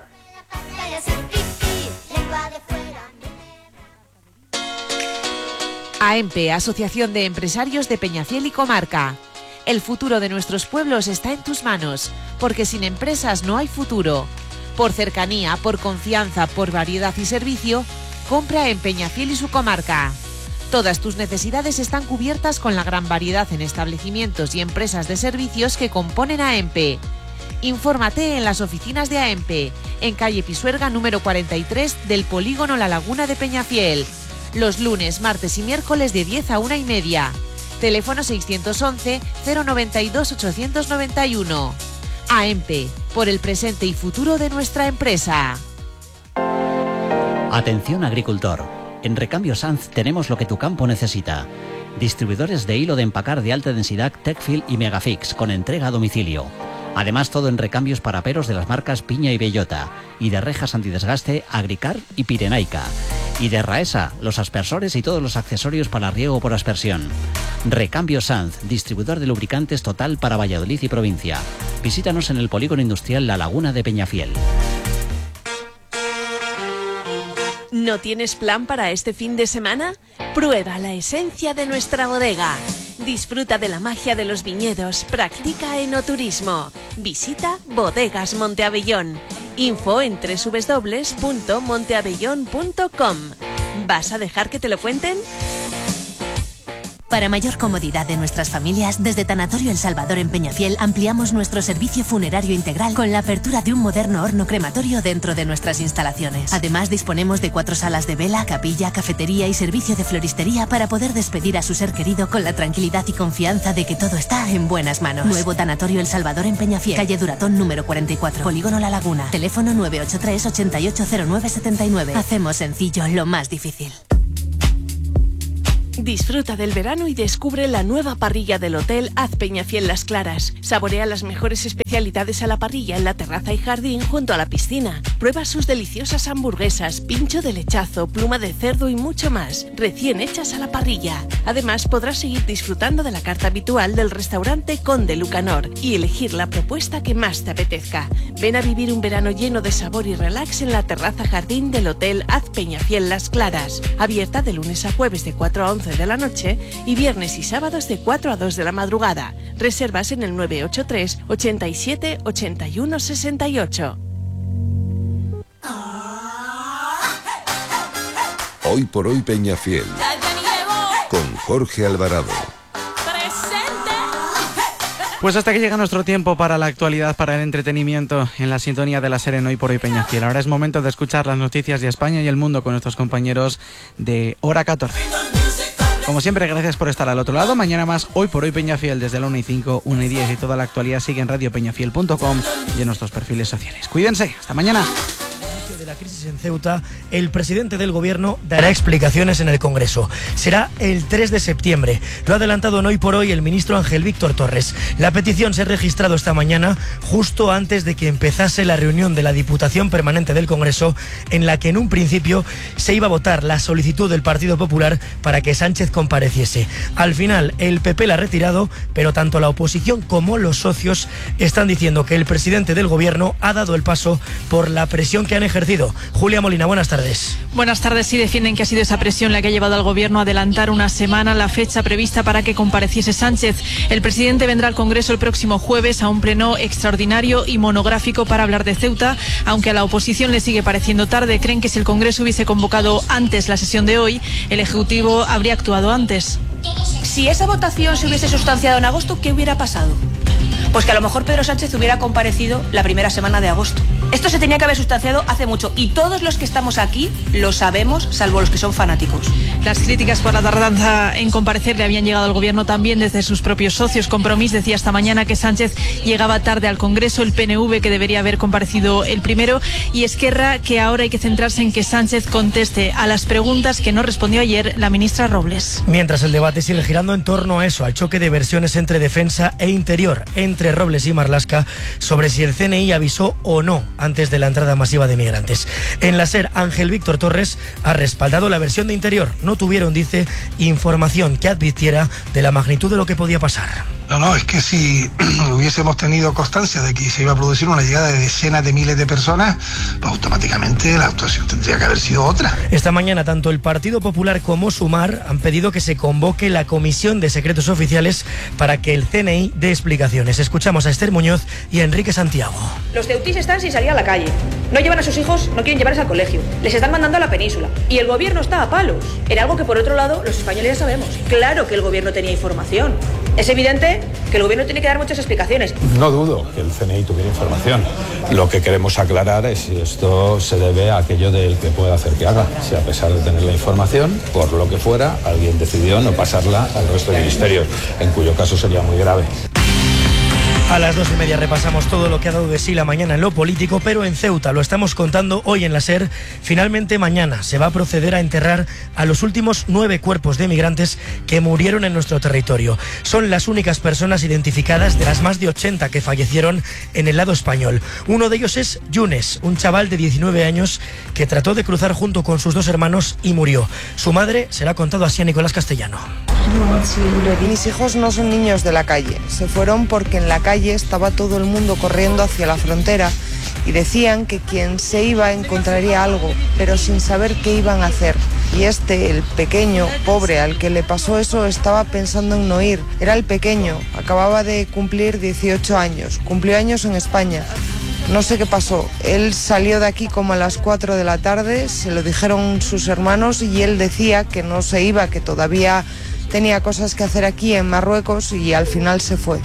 [SPEAKER 4] AEMPE, Asociación de Empresarios de Peñafiel y Comarca. El futuro de nuestros pueblos está en tus manos, porque sin empresas no hay futuro. Por cercanía, por confianza, por variedad y servicio, compra en Peñafiel y su comarca. Todas tus necesidades están cubiertas con la gran variedad en establecimientos y empresas de servicios que componen AEMPE. Infórmate en las oficinas de AEMPE, en calle Pisuerga número 43 del Polígono La Laguna de Peñafiel. Los lunes, martes y miércoles de 10 a 1:30. Teléfono 611 092 891. AEMPE, por el presente y futuro de nuestra empresa.
[SPEAKER 3] Atención agricultor. En Recambio Sanz tenemos lo que tu campo necesita. Distribuidores de hilo de empacar de alta densidad Techfil y Megafix con entrega a domicilio. Además, todo en recambios para peros de las marcas Piña y Bellota. Y de rejas antidesgaste Agricar y Pirenaica. Y de Raesa, los aspersores y todos los accesorios para riego por aspersión. Recambio Sanz, distribuidor de lubricantes total para Valladolid y provincia. Visítanos en el Polígono Industrial La Laguna de Peñafiel.
[SPEAKER 5] ¿No tienes plan para este fin de semana? Prueba la esencia de nuestra bodega. Disfruta de la magia de los viñedos, practica enoturismo. Visita Bodegas Monteabellón. Info en www.monteabellón.com. ¿Vas a dejar que te lo cuenten?
[SPEAKER 10] Para mayor comodidad de nuestras familias, desde Tanatorio El Salvador en Peñafiel ampliamos nuestro servicio funerario integral con la apertura de un moderno horno crematorio dentro de nuestras instalaciones. Además, disponemos de 4 salas de vela, capilla, cafetería y servicio de floristería para poder despedir a su ser querido con la tranquilidad y confianza de que todo está en buenas manos. Nuevo Tanatorio El Salvador en Peñafiel, calle Duratón número 44, Polígono La Laguna. Teléfono 983 880979. Hacemos sencillo lo más difícil.
[SPEAKER 5] Disfruta del verano y descubre la nueva parrilla del Hotel Haz Peñafiel Las Claras. Saborea las mejores especialidades a la parrilla en la terraza y jardín junto a la piscina. Prueba sus deliciosas hamburguesas, pincho de lechazo, pluma de cerdo y mucho más, recién hechas a la parrilla. Además, podrás seguir disfrutando de la carta habitual del restaurante Conde Lucanor y elegir la propuesta que más te apetezca. Ven a vivir un verano lleno de sabor y relax en la terraza jardín del Hotel Haz Peñafiel Las Claras. Abierta de lunes a jueves de 4 a 11 de la noche y viernes y sábados de 4 a 2 de la madrugada. Reservas en el 983 87 81 68.
[SPEAKER 11] Hoy por hoy Peñafiel, con Jorge Alvarado.
[SPEAKER 1] Pues hasta que llega nuestro tiempo para la actualidad, para el entretenimiento en la sintonía de la serie Hoy por Hoy Peñafiel. Ahora es momento de escuchar las noticias de España y el mundo con nuestros compañeros de Hora 14. Como siempre, gracias por estar al otro lado. Mañana más Hoy por Hoy Peñafiel desde la 1:05, 1:10 y toda la actualidad sigue en radiopeñafiel.com y en nuestros perfiles sociales. Cuídense, hasta mañana.
[SPEAKER 12] De la crisis en Ceuta, el presidente del gobierno dará explicaciones en el Congreso. Será el 3 de septiembre. Lo ha adelantado en Hoy por Hoy el ministro Ángel Víctor Torres. La petición se ha registrado esta mañana, justo antes de que empezase la reunión de la Diputación Permanente del Congreso, en la que en un principio se iba a votar la solicitud del Partido Popular para que Sánchez compareciese. Al final, el PP la ha retirado, pero tanto la oposición como los socios están diciendo que el presidente del gobierno ha dado el paso por la presión que han ejercido. Julia Molina, buenas tardes.
[SPEAKER 13] Buenas tardes. Sí, defienden que ha sido esa presión la que ha llevado al gobierno a adelantar una semana la fecha prevista para que compareciese Sánchez. El presidente vendrá al Congreso el próximo jueves a un pleno extraordinario y monográfico para hablar de Ceuta, aunque a la oposición le sigue pareciendo tarde. Creen que si el Congreso hubiese convocado antes la sesión de hoy, el Ejecutivo habría actuado antes.
[SPEAKER 14] Si esa votación se hubiese sustanciado en agosto, ¿qué hubiera pasado? Pues que a lo mejor Pedro Sánchez hubiera comparecido la primera semana de agosto. Esto se tenía que haber sustanciado hace mucho y todos los que estamos aquí lo sabemos, salvo los que son fanáticos.
[SPEAKER 13] Las críticas por la tardanza en comparecer le habían llegado al gobierno también desde sus propios socios. Compromís decía esta mañana que Sánchez llegaba tarde al Congreso, el PNV que debería haber comparecido el primero y Esquerra que ahora hay que centrarse en que Sánchez conteste a las preguntas que no respondió ayer la ministra Robles.
[SPEAKER 12] Mientras el debate sigue girando en torno a eso, al choque de versiones entre defensa e interior, entre Robles y Marlaska, sobre si el CNI avisó o no antes de la entrada masiva de migrantes. En la SER, Ángel Víctor Torres ha respaldado la versión de Interior. No tuvieron, dice, información que advirtiera de la magnitud de lo que podía pasar.
[SPEAKER 15] No, es que si hubiésemos tenido constancia de que se iba a producir una llegada de decenas de miles de personas, pues automáticamente la actuación tendría que haber sido otra.
[SPEAKER 12] Esta mañana tanto el Partido Popular como Sumar han pedido que se convoque la Comisión de Secretos Oficiales para que el CNI dé explicaciones. Escuchamos a Esther Muñoz y a Enrique Santiago.
[SPEAKER 14] Los ceutís están sin salir a la calle. No llevan a sus hijos, no quieren llevarles al colegio. Les están mandando a la península. Y el gobierno está a palos. En algo que por otro lado los españoles ya sabemos. Claro que el gobierno tenía información. Es evidente que el gobierno tiene que dar muchas explicaciones.
[SPEAKER 16] No dudo que el CNI tuviera información. Lo que queremos aclarar es si esto se debe a aquello del que pueda hacer que haga. Si a pesar de tener la información, por lo que fuera, alguien decidió no pasarla al resto de ministerios, en cuyo caso sería muy grave.
[SPEAKER 12] A las 2:30 repasamos todo lo que ha dado de sí la mañana en lo político, pero en Ceuta, lo estamos contando hoy en la SER, finalmente mañana se va a proceder a enterrar a los últimos 9 cuerpos de migrantes que murieron en nuestro territorio. Son las únicas personas identificadas de las más de 80 que fallecieron en el lado español. Uno de ellos es Yunes, un chaval de 19 años que trató de cruzar junto con sus 2 hermanos y murió. Su madre se la ha contado así a Nicolás Castellano.
[SPEAKER 17] Mis hijos no son niños de la calle, se fueron porque en la calle estaba todo el mundo corriendo hacia la frontera y decían que quien se iba encontraría algo, pero sin saber qué iban a hacer. Y el pequeño, pobre, al que le pasó eso, estaba pensando en no ir. Era el pequeño, acababa de cumplir 18 años, cumplió años en España. No sé qué pasó, él salió de aquí como a las 4 de la tarde, se lo dijeron sus hermanos y él decía que no se iba, que todavía tenía cosas que hacer aquí en Marruecos y al final se fue.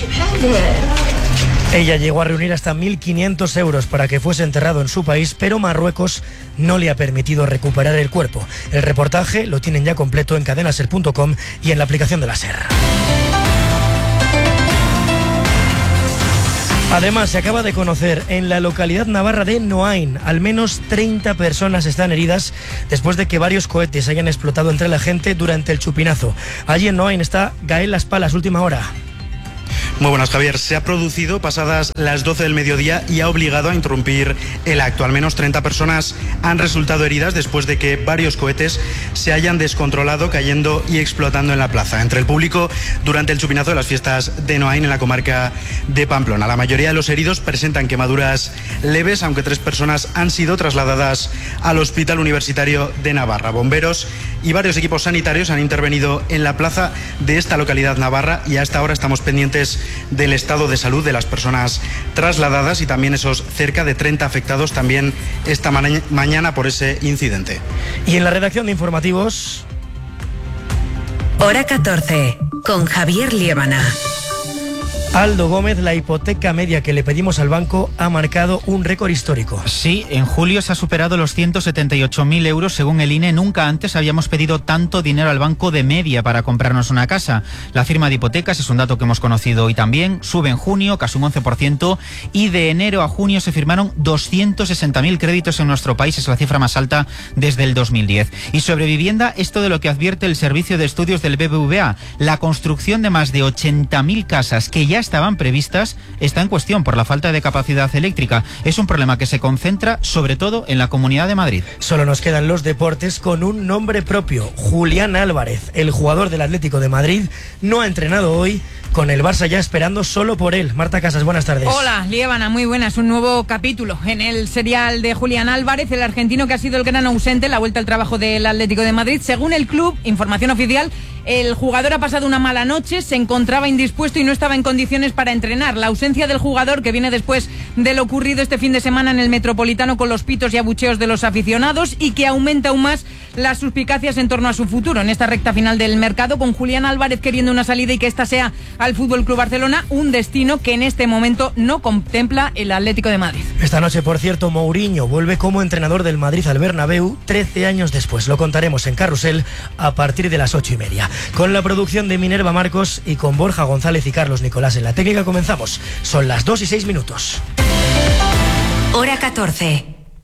[SPEAKER 12] Ella llegó a reunir hasta 1.500 euros para que fuese enterrado en su país, pero Marruecos no le ha permitido recuperar el cuerpo. El reportaje lo tienen ya completo en cadenaser.com y en la aplicación de la SER. Además, se acaba de conocer en la localidad navarra de Noain, al menos 30 personas están heridas después de que varios cohetes hayan explotado entre la gente durante el chupinazo. Allí en Noain está Gael Las Palas, última hora.
[SPEAKER 18] Muy buenas, Javier. Se ha producido pasadas las 12 del mediodía y ha obligado a interrumpir el acto. Al menos 30 personas han resultado heridas después de que varios cohetes se hayan descontrolado, cayendo y explotando en la plaza. Entre el público durante el chupinazo de las fiestas de Noain en la comarca de Pamplona. La mayoría de los heridos presentan quemaduras leves, aunque 3 personas han sido trasladadas al Hospital Universitario de Navarra. Bomberos y varios equipos sanitarios han intervenido en la plaza de esta localidad navarra y hasta ahora estamos pendientes del estado de salud de las personas trasladadas y también esos cerca de 30 afectados también esta mañana por ese incidente.
[SPEAKER 12] Y en la redacción de informativos...
[SPEAKER 19] Hora 14, con Javier Liébana.
[SPEAKER 12] Aldo Gómez, la hipoteca media que le pedimos al banco ha marcado un récord histórico.
[SPEAKER 20] Sí, en julio se ha superado los 178.000 euros según el INE. Nunca antes habíamos pedido tanto dinero al banco de media para comprarnos una casa. La firma de hipotecas, es un dato que hemos conocido hoy también, sube en junio casi un 11% y de enero a junio se firmaron 260.000 créditos en nuestro país. Es la cifra más alta desde el 2010. Y sobre vivienda, esto de lo que advierte el Servicio de Estudios del BBVA. La construcción de más de 80.000 casas que ya estaban previstas está en cuestión por la falta de capacidad eléctrica. Es un problema que se concentra sobre todo en la Comunidad de Madrid.
[SPEAKER 12] Solo nos quedan los deportes con un nombre propio. Julián Álvarez, el jugador del Atlético de Madrid, no ha entrenado hoy, con el Barça ya esperando solo por él. Marta Casas, buenas tardes.
[SPEAKER 21] Hola, Liébana, muy buenas. Un nuevo capítulo en el serial de Julián Álvarez, el argentino que ha sido el gran ausente en la vuelta al trabajo del Atlético de Madrid. Según el club, información oficial, el jugador ha pasado una mala noche, se encontraba indispuesto y no estaba en condiciones para entrenar. La ausencia del jugador, que viene después de lo ocurrido este fin de semana en el Metropolitano con los pitos y abucheos de los aficionados, y que aumenta aún más las suspicacias en torno a su futuro en esta recta final del mercado, con Julián Álvarez queriendo una salida y que esta sea al Fútbol Club Barcelona, un destino que en este momento no contempla el Atlético de Madrid.
[SPEAKER 12] Esta noche, por cierto, Mourinho vuelve como entrenador del Madrid al Bernabéu 13 años después. Lo contaremos en Carrusel a partir de las 8:30. Con la producción de Minerva Marcos y con Borja González y Carlos Nicolás en la técnica comenzamos. Son las 2:06.
[SPEAKER 19] Hora 14.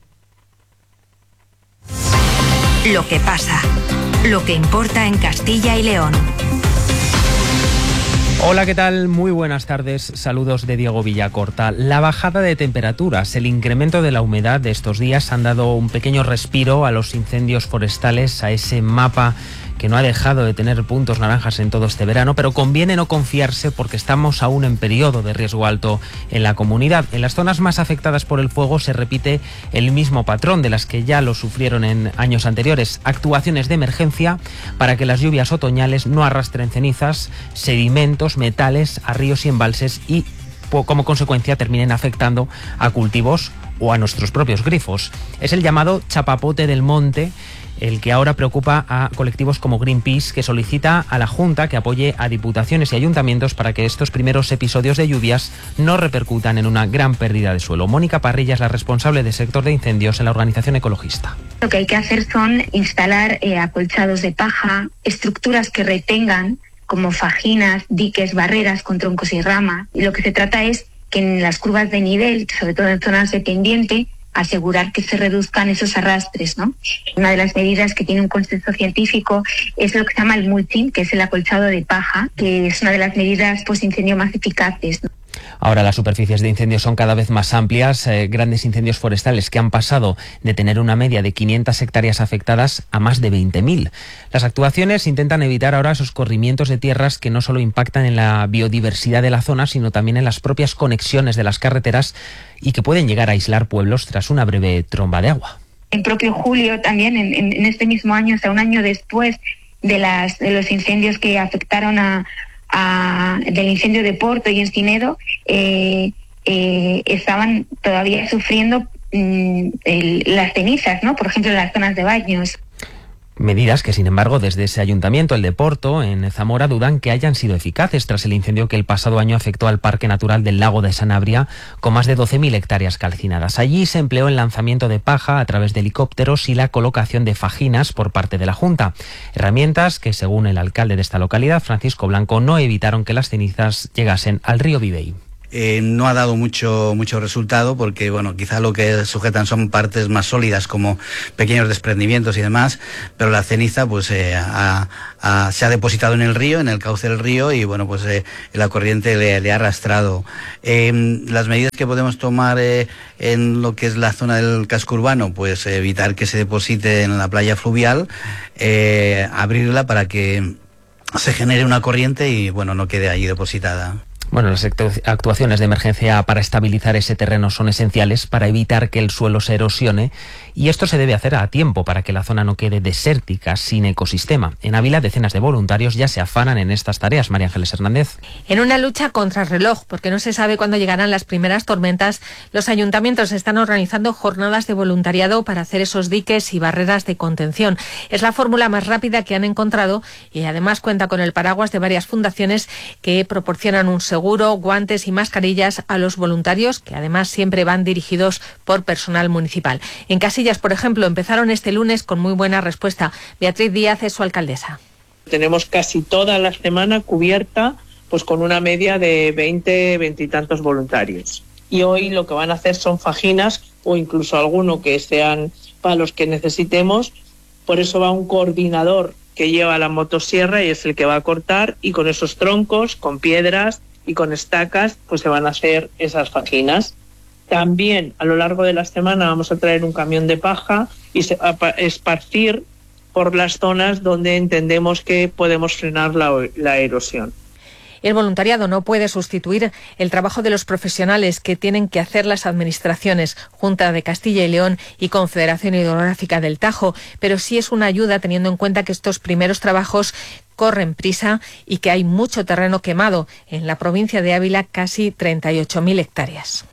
[SPEAKER 19] Lo que pasa. Lo que importa en Castilla y León.
[SPEAKER 2] Hola, ¿qué tal? Muy buenas tardes. Saludos de Diego Villacorta. La bajada de temperaturas, el incremento de la humedad de estos días han dado un pequeño respiro a los incendios forestales, a ese mapa que no ha dejado de tener puntos naranjas en todo este verano, pero conviene no confiarse porque estamos aún en periodo de riesgo alto en la comunidad. En las zonas más afectadas por el fuego se repite el mismo patrón de las que ya lo sufrieron en años anteriores. Actuaciones de emergencia para que las lluvias otoñales no arrastren cenizas, sedimentos, metales a ríos y embalses y como consecuencia terminen afectando a cultivos o a nuestros propios grifos. Es el llamado chapapote del monte el que ahora preocupa a colectivos como Greenpeace, que solicita a la Junta que apoye a diputaciones y ayuntamientos para que estos primeros episodios de lluvias no repercutan en una gran pérdida de suelo. Mónica Parrilla es la responsable del sector de incendios en la organización ecologista.
[SPEAKER 22] Lo que hay que hacer son instalar acolchados de paja, estructuras que retengan como fajinas, diques, barreras con troncos y ramas. Y lo que se trata es que en las curvas de nivel, sobre todo en zonas de pendiente, asegurar que se reduzcan esos arrastres, ¿no? Una de las medidas que tiene un consenso científico es lo que se llama el mulching, que es el acolchado de paja, que es una de las medidas post-incendio más eficaces, ¿no?
[SPEAKER 2] Ahora las superficies de incendios son cada vez más amplias, grandes incendios forestales que han pasado de tener una media de 500 hectáreas afectadas a más de 20.000. Las actuaciones intentan evitar ahora esos corrimientos de tierras que no solo impactan en la biodiversidad de la zona, sino también en las propias conexiones de las carreteras y que pueden llegar a aislar pueblos tras una breve tromba de agua.
[SPEAKER 22] En propio julio también, en este mismo año, o sea, un año después de los incendios que afectaron del incendio de Porto y Encinedo, estaban todavía sufriendo las cenizas, ¿no? Por ejemplo, en las zonas de baños.
[SPEAKER 2] Medidas que, sin embargo, desde ese ayuntamiento, el de Porto, en Zamora, dudan que hayan sido eficaces tras el incendio que el pasado año afectó al Parque Natural del Lago de Sanabria, con más de 12.000 hectáreas calcinadas. Allí se empleó el lanzamiento de paja a través de helicópteros y la colocación de fajinas por parte de la Junta. Herramientas que, según el alcalde de esta localidad, Francisco Blanco, no evitaron que las cenizas llegasen al río Vivey.
[SPEAKER 23] No ha dado mucho resultado porque, bueno, quizá lo que sujetan son partes más sólidas como pequeños desprendimientos y demás, pero la ceniza pues se ha depositado en el río, en el cauce del río y, bueno, pues la corriente le ha arrastrado. Las medidas que podemos tomar en lo que es la zona del casco urbano, pues evitar que se deposite en la playa fluvial, abrirla para que se genere una corriente y, bueno, no quede allí depositada.
[SPEAKER 2] Bueno, las actuaciones de emergencia para estabilizar ese terreno son esenciales para evitar que el suelo se erosione y esto se debe hacer a tiempo para que la zona no quede desértica, sin ecosistema. En Ávila, decenas de voluntarios ya se afanan en estas tareas. María Ángeles Hernández.
[SPEAKER 24] En una lucha contra reloj, porque no se sabe cuándo llegarán las primeras tormentas, los ayuntamientos están organizando jornadas de voluntariado para hacer esos diques y barreras de contención. Es la fórmula más rápida que han encontrado y además cuenta con el paraguas de varias fundaciones que proporcionan un seguro, guantes y mascarillas a los voluntarios, que además siempre van dirigidos por personal municipal. En Casillas, por ejemplo, empezaron este lunes con muy buena respuesta. Beatriz Díaz es su alcaldesa.
[SPEAKER 25] Tenemos casi toda la semana cubierta pues con una media de 20 y tantos voluntarios. Y hoy lo que van a hacer son fajinas o incluso alguno que sean palos que necesitemos. Por eso va un coordinador que lleva la motosierra y es el que va a cortar, y con esos troncos, con piedras y con estacas, pues se van a hacer esas fajinas. También a lo largo de la semana vamos a traer un camión de paja y esparcir por las zonas donde entendemos que podemos frenar la erosión.
[SPEAKER 24] El voluntariado no puede sustituir el trabajo de los profesionales que tienen que hacer las administraciones, Junta de Castilla y León y Confederación Hidrográfica del Tajo, pero sí es una ayuda teniendo en cuenta que estos primeros trabajos corren prisa y que hay mucho terreno quemado. En la provincia de Ávila, casi 38.000 hectáreas.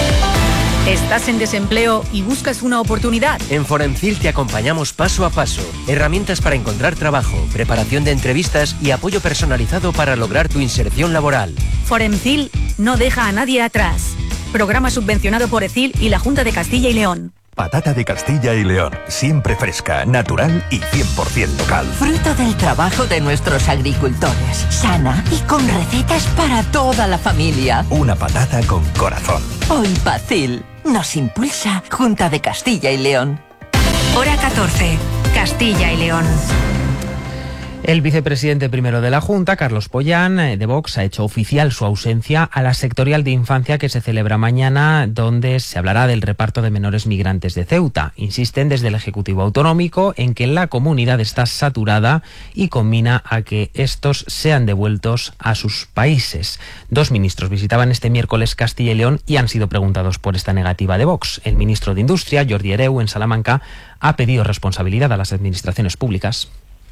[SPEAKER 26] ¿Estás en desempleo y buscas una oportunidad?
[SPEAKER 27] En Foremcil te acompañamos paso a paso. Herramientas para encontrar trabajo, preparación de entrevistas y apoyo personalizado para lograr tu inserción laboral.
[SPEAKER 26] Foremcil no deja a nadie atrás. Programa subvencionado por ECIL y la Junta de Castilla y León.
[SPEAKER 28] Patata de Castilla y León, siempre fresca, natural y 100% local.
[SPEAKER 29] Fruto del trabajo de nuestros agricultores, sana y con recetas para toda la familia.
[SPEAKER 28] Una patata con corazón.
[SPEAKER 29] Hoy Pacil nos impulsa Junta de Castilla y León.
[SPEAKER 19] Hora 14, Castilla y León.
[SPEAKER 2] El vicepresidente primero de la Junta, Carlos Pollán, de Vox, ha hecho oficial su ausencia a la sectorial de infancia que se celebra mañana, donde se hablará del reparto de menores migrantes de Ceuta. Insisten desde el Ejecutivo Autonómico en que la comunidad está saturada y conmina a que estos sean devueltos a sus países. 2 ministros visitaban este miércoles Castilla y León y han sido preguntados por esta negativa de Vox. El ministro de Industria, Jordi Hereu, en Salamanca, ha pedido responsabilidad a las administraciones públicas.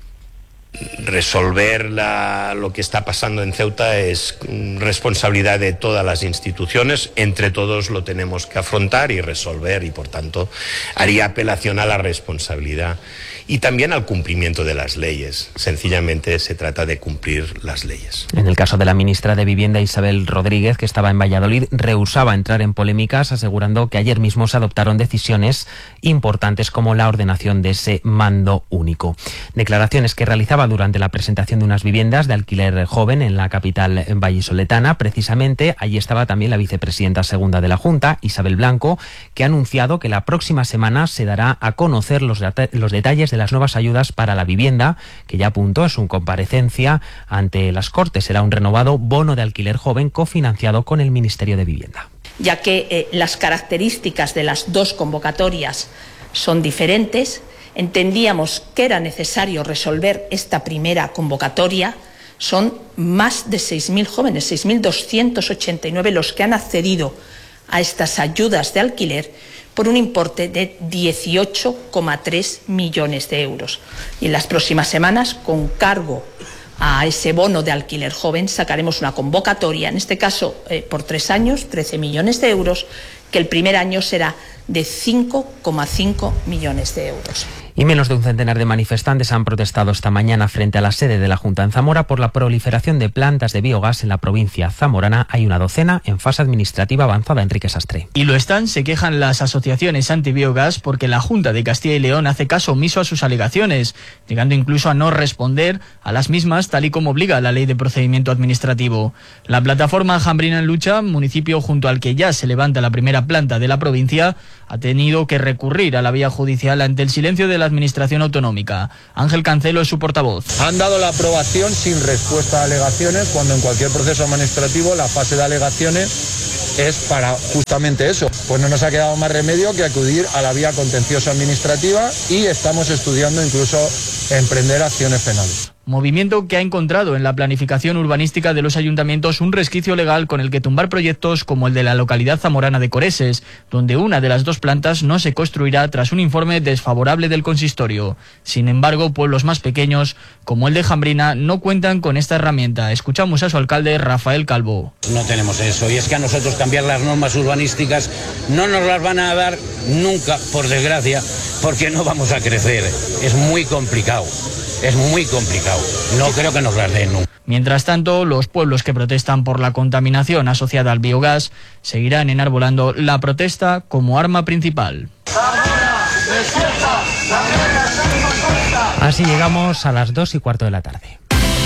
[SPEAKER 3] Resolver lo que está pasando en Ceuta es responsabilidad de todas las instituciones, entre todos lo tenemos que afrontar y resolver, y por tanto haría apelación a la responsabilidad y también al cumplimiento de las leyes. Sencillamente se trata de cumplir las leyes.
[SPEAKER 2] En el caso de la ministra de Vivienda, Isabel Rodríguez, que estaba en Valladolid, rehusaba entrar en polémicas, asegurando que ayer mismo se adoptaron decisiones importantes como la ordenación de ese mando único. Declaraciones que realizaba durante la presentación de unas viviendas de alquiler joven en la capital vallisoletana. Precisamente allí estaba también la vicepresidenta segunda de la Junta, Isabel Blanco, que ha anunciado que la próxima semana se dará a conocer los detalles de las nuevas ayudas para la vivienda, que ya apuntó en su comparecencia ante las Cortes. Será un renovado bono de alquiler joven cofinanciado con el Ministerio de Vivienda.
[SPEAKER 4] Ya que las características de las 2 convocatorias son diferentes, entendíamos que era necesario resolver esta primera convocatoria. Son más de 6.000 jóvenes, 6.289 los que han accedido a estas ayudas de alquiler por un importe de 18,3 millones de euros. Y en las próximas semanas, con cargo a ese bono de alquiler joven, sacaremos una convocatoria, en este caso por 3 años, 13 millones de euros, que el primer año será de 5,5 millones de euros.
[SPEAKER 2] Y menos de un centenar de manifestantes han protestado esta mañana frente a la sede de la Junta en Zamora por la proliferación de plantas de biogás en la provincia zamorana. Hay una docena en fase administrativa avanzada. Enrique Sastre.
[SPEAKER 5] Y lo están, se quejan las asociaciones antibiogás porque la Junta de Castilla y León hace caso omiso a sus alegaciones, llegando incluso a no responder a las mismas tal y como obliga la Ley de Procedimiento Administrativo. La plataforma Jambrina en Lucha, municipio junto al que ya se levanta la primera planta de la provincia, ha tenido que recurrir a la vía judicial ante el silencio de la Administración Autonómica. Ángel Cancelo es su portavoz.
[SPEAKER 6] Han dado la aprobación sin respuesta a alegaciones, cuando en cualquier proceso administrativo la fase de alegaciones es para justamente eso. Pues no nos ha quedado más remedio que acudir a la vía contenciosa administrativa y estamos estudiando incluso emprender acciones penales.
[SPEAKER 5] Movimiento que ha encontrado en la planificación urbanística de los ayuntamientos un resquicio legal con el que tumbar proyectos como el de la localidad zamorana de Coreses, donde una de las 2 plantas no se construirá tras un informe desfavorable del consistorio. Sin embargo, pueblos más pequeños, como el de Jambrina, no cuentan con esta herramienta. Escuchamos a su alcalde, Rafael Calvo.
[SPEAKER 7] No tenemos eso, y es que a nosotros cambiar las normas urbanísticas no nos las van a dar nunca, por desgracia, porque no vamos a crecer. Es muy complicado. Es muy complicado. No creo que nos las den nunca.
[SPEAKER 5] Mientras tanto, los pueblos que protestan por la contaminación asociada al biogás seguirán enarbolando la protesta como arma principal.
[SPEAKER 2] Así llegamos a las 2:15 de la tarde.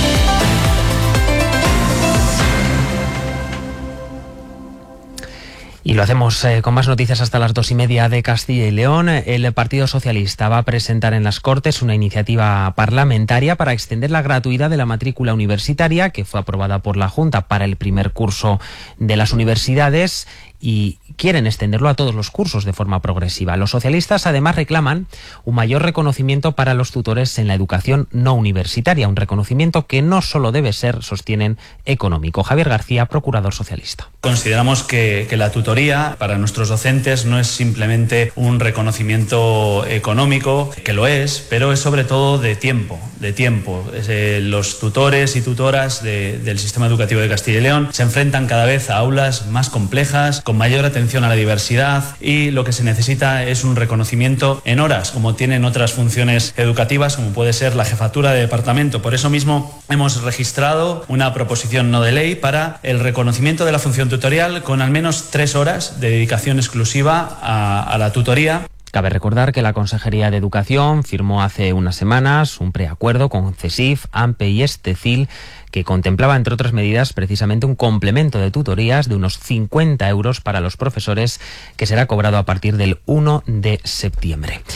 [SPEAKER 2] Y lo hacemos con más noticias hasta las 2:30 de Castilla y León. El Partido Socialista va a presentar en las Cortes una iniciativa parlamentaria para extender la gratuidad de la matrícula universitaria que fue aprobada por la Junta para el primer curso de las universidades, y quieren extenderlo a todos los cursos de forma progresiva. Los socialistas además reclaman un mayor reconocimiento para los tutores en la educación no universitaria, un reconocimiento que no solo debe ser, sostienen, económico. Javier García, procurador socialista.
[SPEAKER 8] Consideramos que la tutoría para nuestros docentes no es simplemente un reconocimiento económico, que lo es, pero es sobre todo de tiempo. Los tutores y tutoras del sistema educativo de Castilla y León se enfrentan cada vez a aulas más complejas, con mayor atención a la diversidad, y lo que se necesita es un reconocimiento en horas, como tienen otras funciones educativas, como puede ser la jefatura de departamento. Por eso mismo hemos registrado una proposición no de ley para el reconocimiento de la función tutorial con al menos 3 horas de dedicación exclusiva a la tutoría.
[SPEAKER 2] Cabe recordar que la Consejería de Educación firmó hace unas semanas un preacuerdo con CESIF, AMPE y Estecil que contemplaba, entre otras medidas, precisamente un complemento de tutorías de unos 50 euros para los profesores, que será cobrado a partir del 1 de septiembre.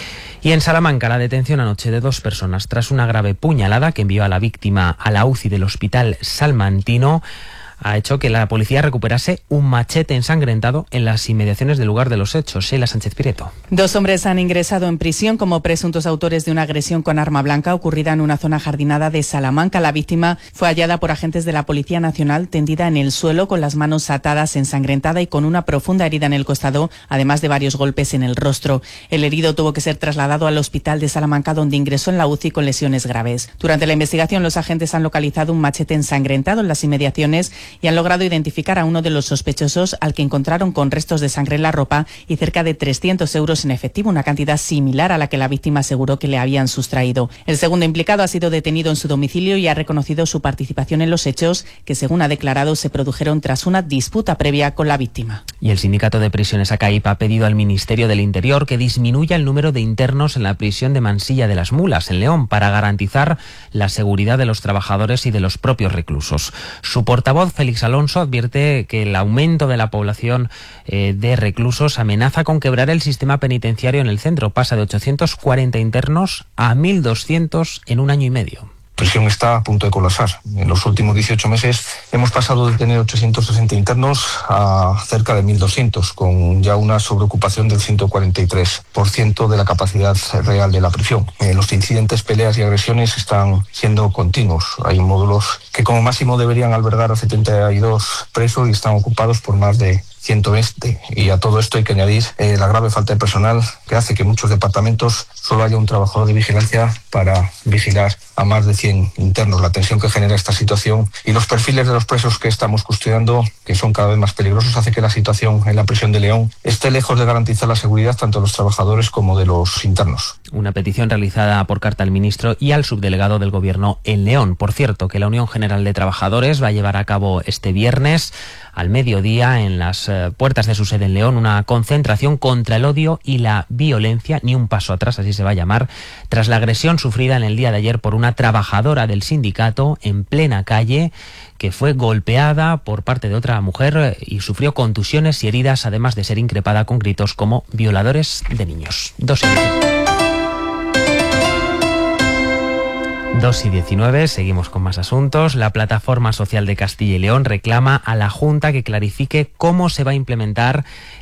[SPEAKER 2] Y en Salamanca, la detención anoche de 2 personas tras una grave puñalada que envió a la víctima a la UCI del Hospital Salmantino ha hecho que la policía recuperase un machete ensangrentado en las inmediaciones del lugar de los hechos. Sheila Sánchez Pireto.
[SPEAKER 1] 2 hombres han ingresado en prisión como presuntos autores de una agresión con arma blanca ocurrida en una zona jardinada de Salamanca. La víctima fue hallada por agentes de la Policía Nacional tendida en el suelo con las manos atadas, ensangrentada y con una profunda herida en el costado, además de varios golpes en el rostro. El herido tuvo que ser trasladado al hospital de Salamanca, donde ingresó en la UCI con lesiones graves. Durante la investigación, los agentes han localizado un machete ensangrentado en las inmediaciones y han logrado identificar a uno de los sospechosos, al que encontraron con restos de sangre en la ropa y cerca de 300 euros en efectivo, una cantidad similar a la que la víctima aseguró que le habían sustraído. El segundo implicado ha sido detenido en su domicilio y ha reconocido su participación en los hechos, que según ha declarado se produjeron tras una disputa previa con la víctima.
[SPEAKER 2] Y el sindicato de prisiones ACAIP ha pedido al Ministerio del Interior que disminuya el número de internos en la prisión de Mansilla de las Mulas, en León, para garantizar la seguridad de los trabajadores y de los propios reclusos. Su portavoz, Félix Alonso, advierte que el aumento de la población de reclusos amenaza con quebrar el sistema penitenciario en el centro. Pasa de 840 internos a 1.200 en un año y medio.
[SPEAKER 9] La prisión está a punto de colapsar. En los últimos 18 meses hemos pasado de tener 860 internos a cerca de 1.200, con ya una sobreocupación del 143% de la capacidad real de la prisión. Los incidentes, peleas y agresiones están siendo continuos. Hay módulos que como máximo deberían albergar a 72 presos y están ocupados por más de 120. Y a todo esto hay que añadir la grave falta de personal, que hace que en muchos departamentos solo haya un trabajador de vigilancia para vigilar a más de 100 internos. La tensión que genera esta situación y los perfiles de los presos que estamos custodiando, que son cada vez más peligrosos, hace que la situación en la prisión de León esté lejos de garantizar la seguridad tanto de los trabajadores como de los internos.
[SPEAKER 2] Una petición realizada por carta al ministro y al subdelegado del Gobierno en León. Por cierto, que la Unión General de Trabajadores va a llevar a cabo este viernes al mediodía en las puertas de su sede en León una concentración contra el odio y la violencia, ni un paso atrás, así se va a llamar, tras la agresión sufrida en el día de ayer por una trabajadora del sindicato en plena calle, que fue golpeada por parte de otra mujer y sufrió contusiones y heridas, además de ser increpada con gritos como violadores de niños. 2:19, seguimos con más asuntos. La Plataforma Social de Castilla y León reclama a la Junta que clarifique cómo se va a implementar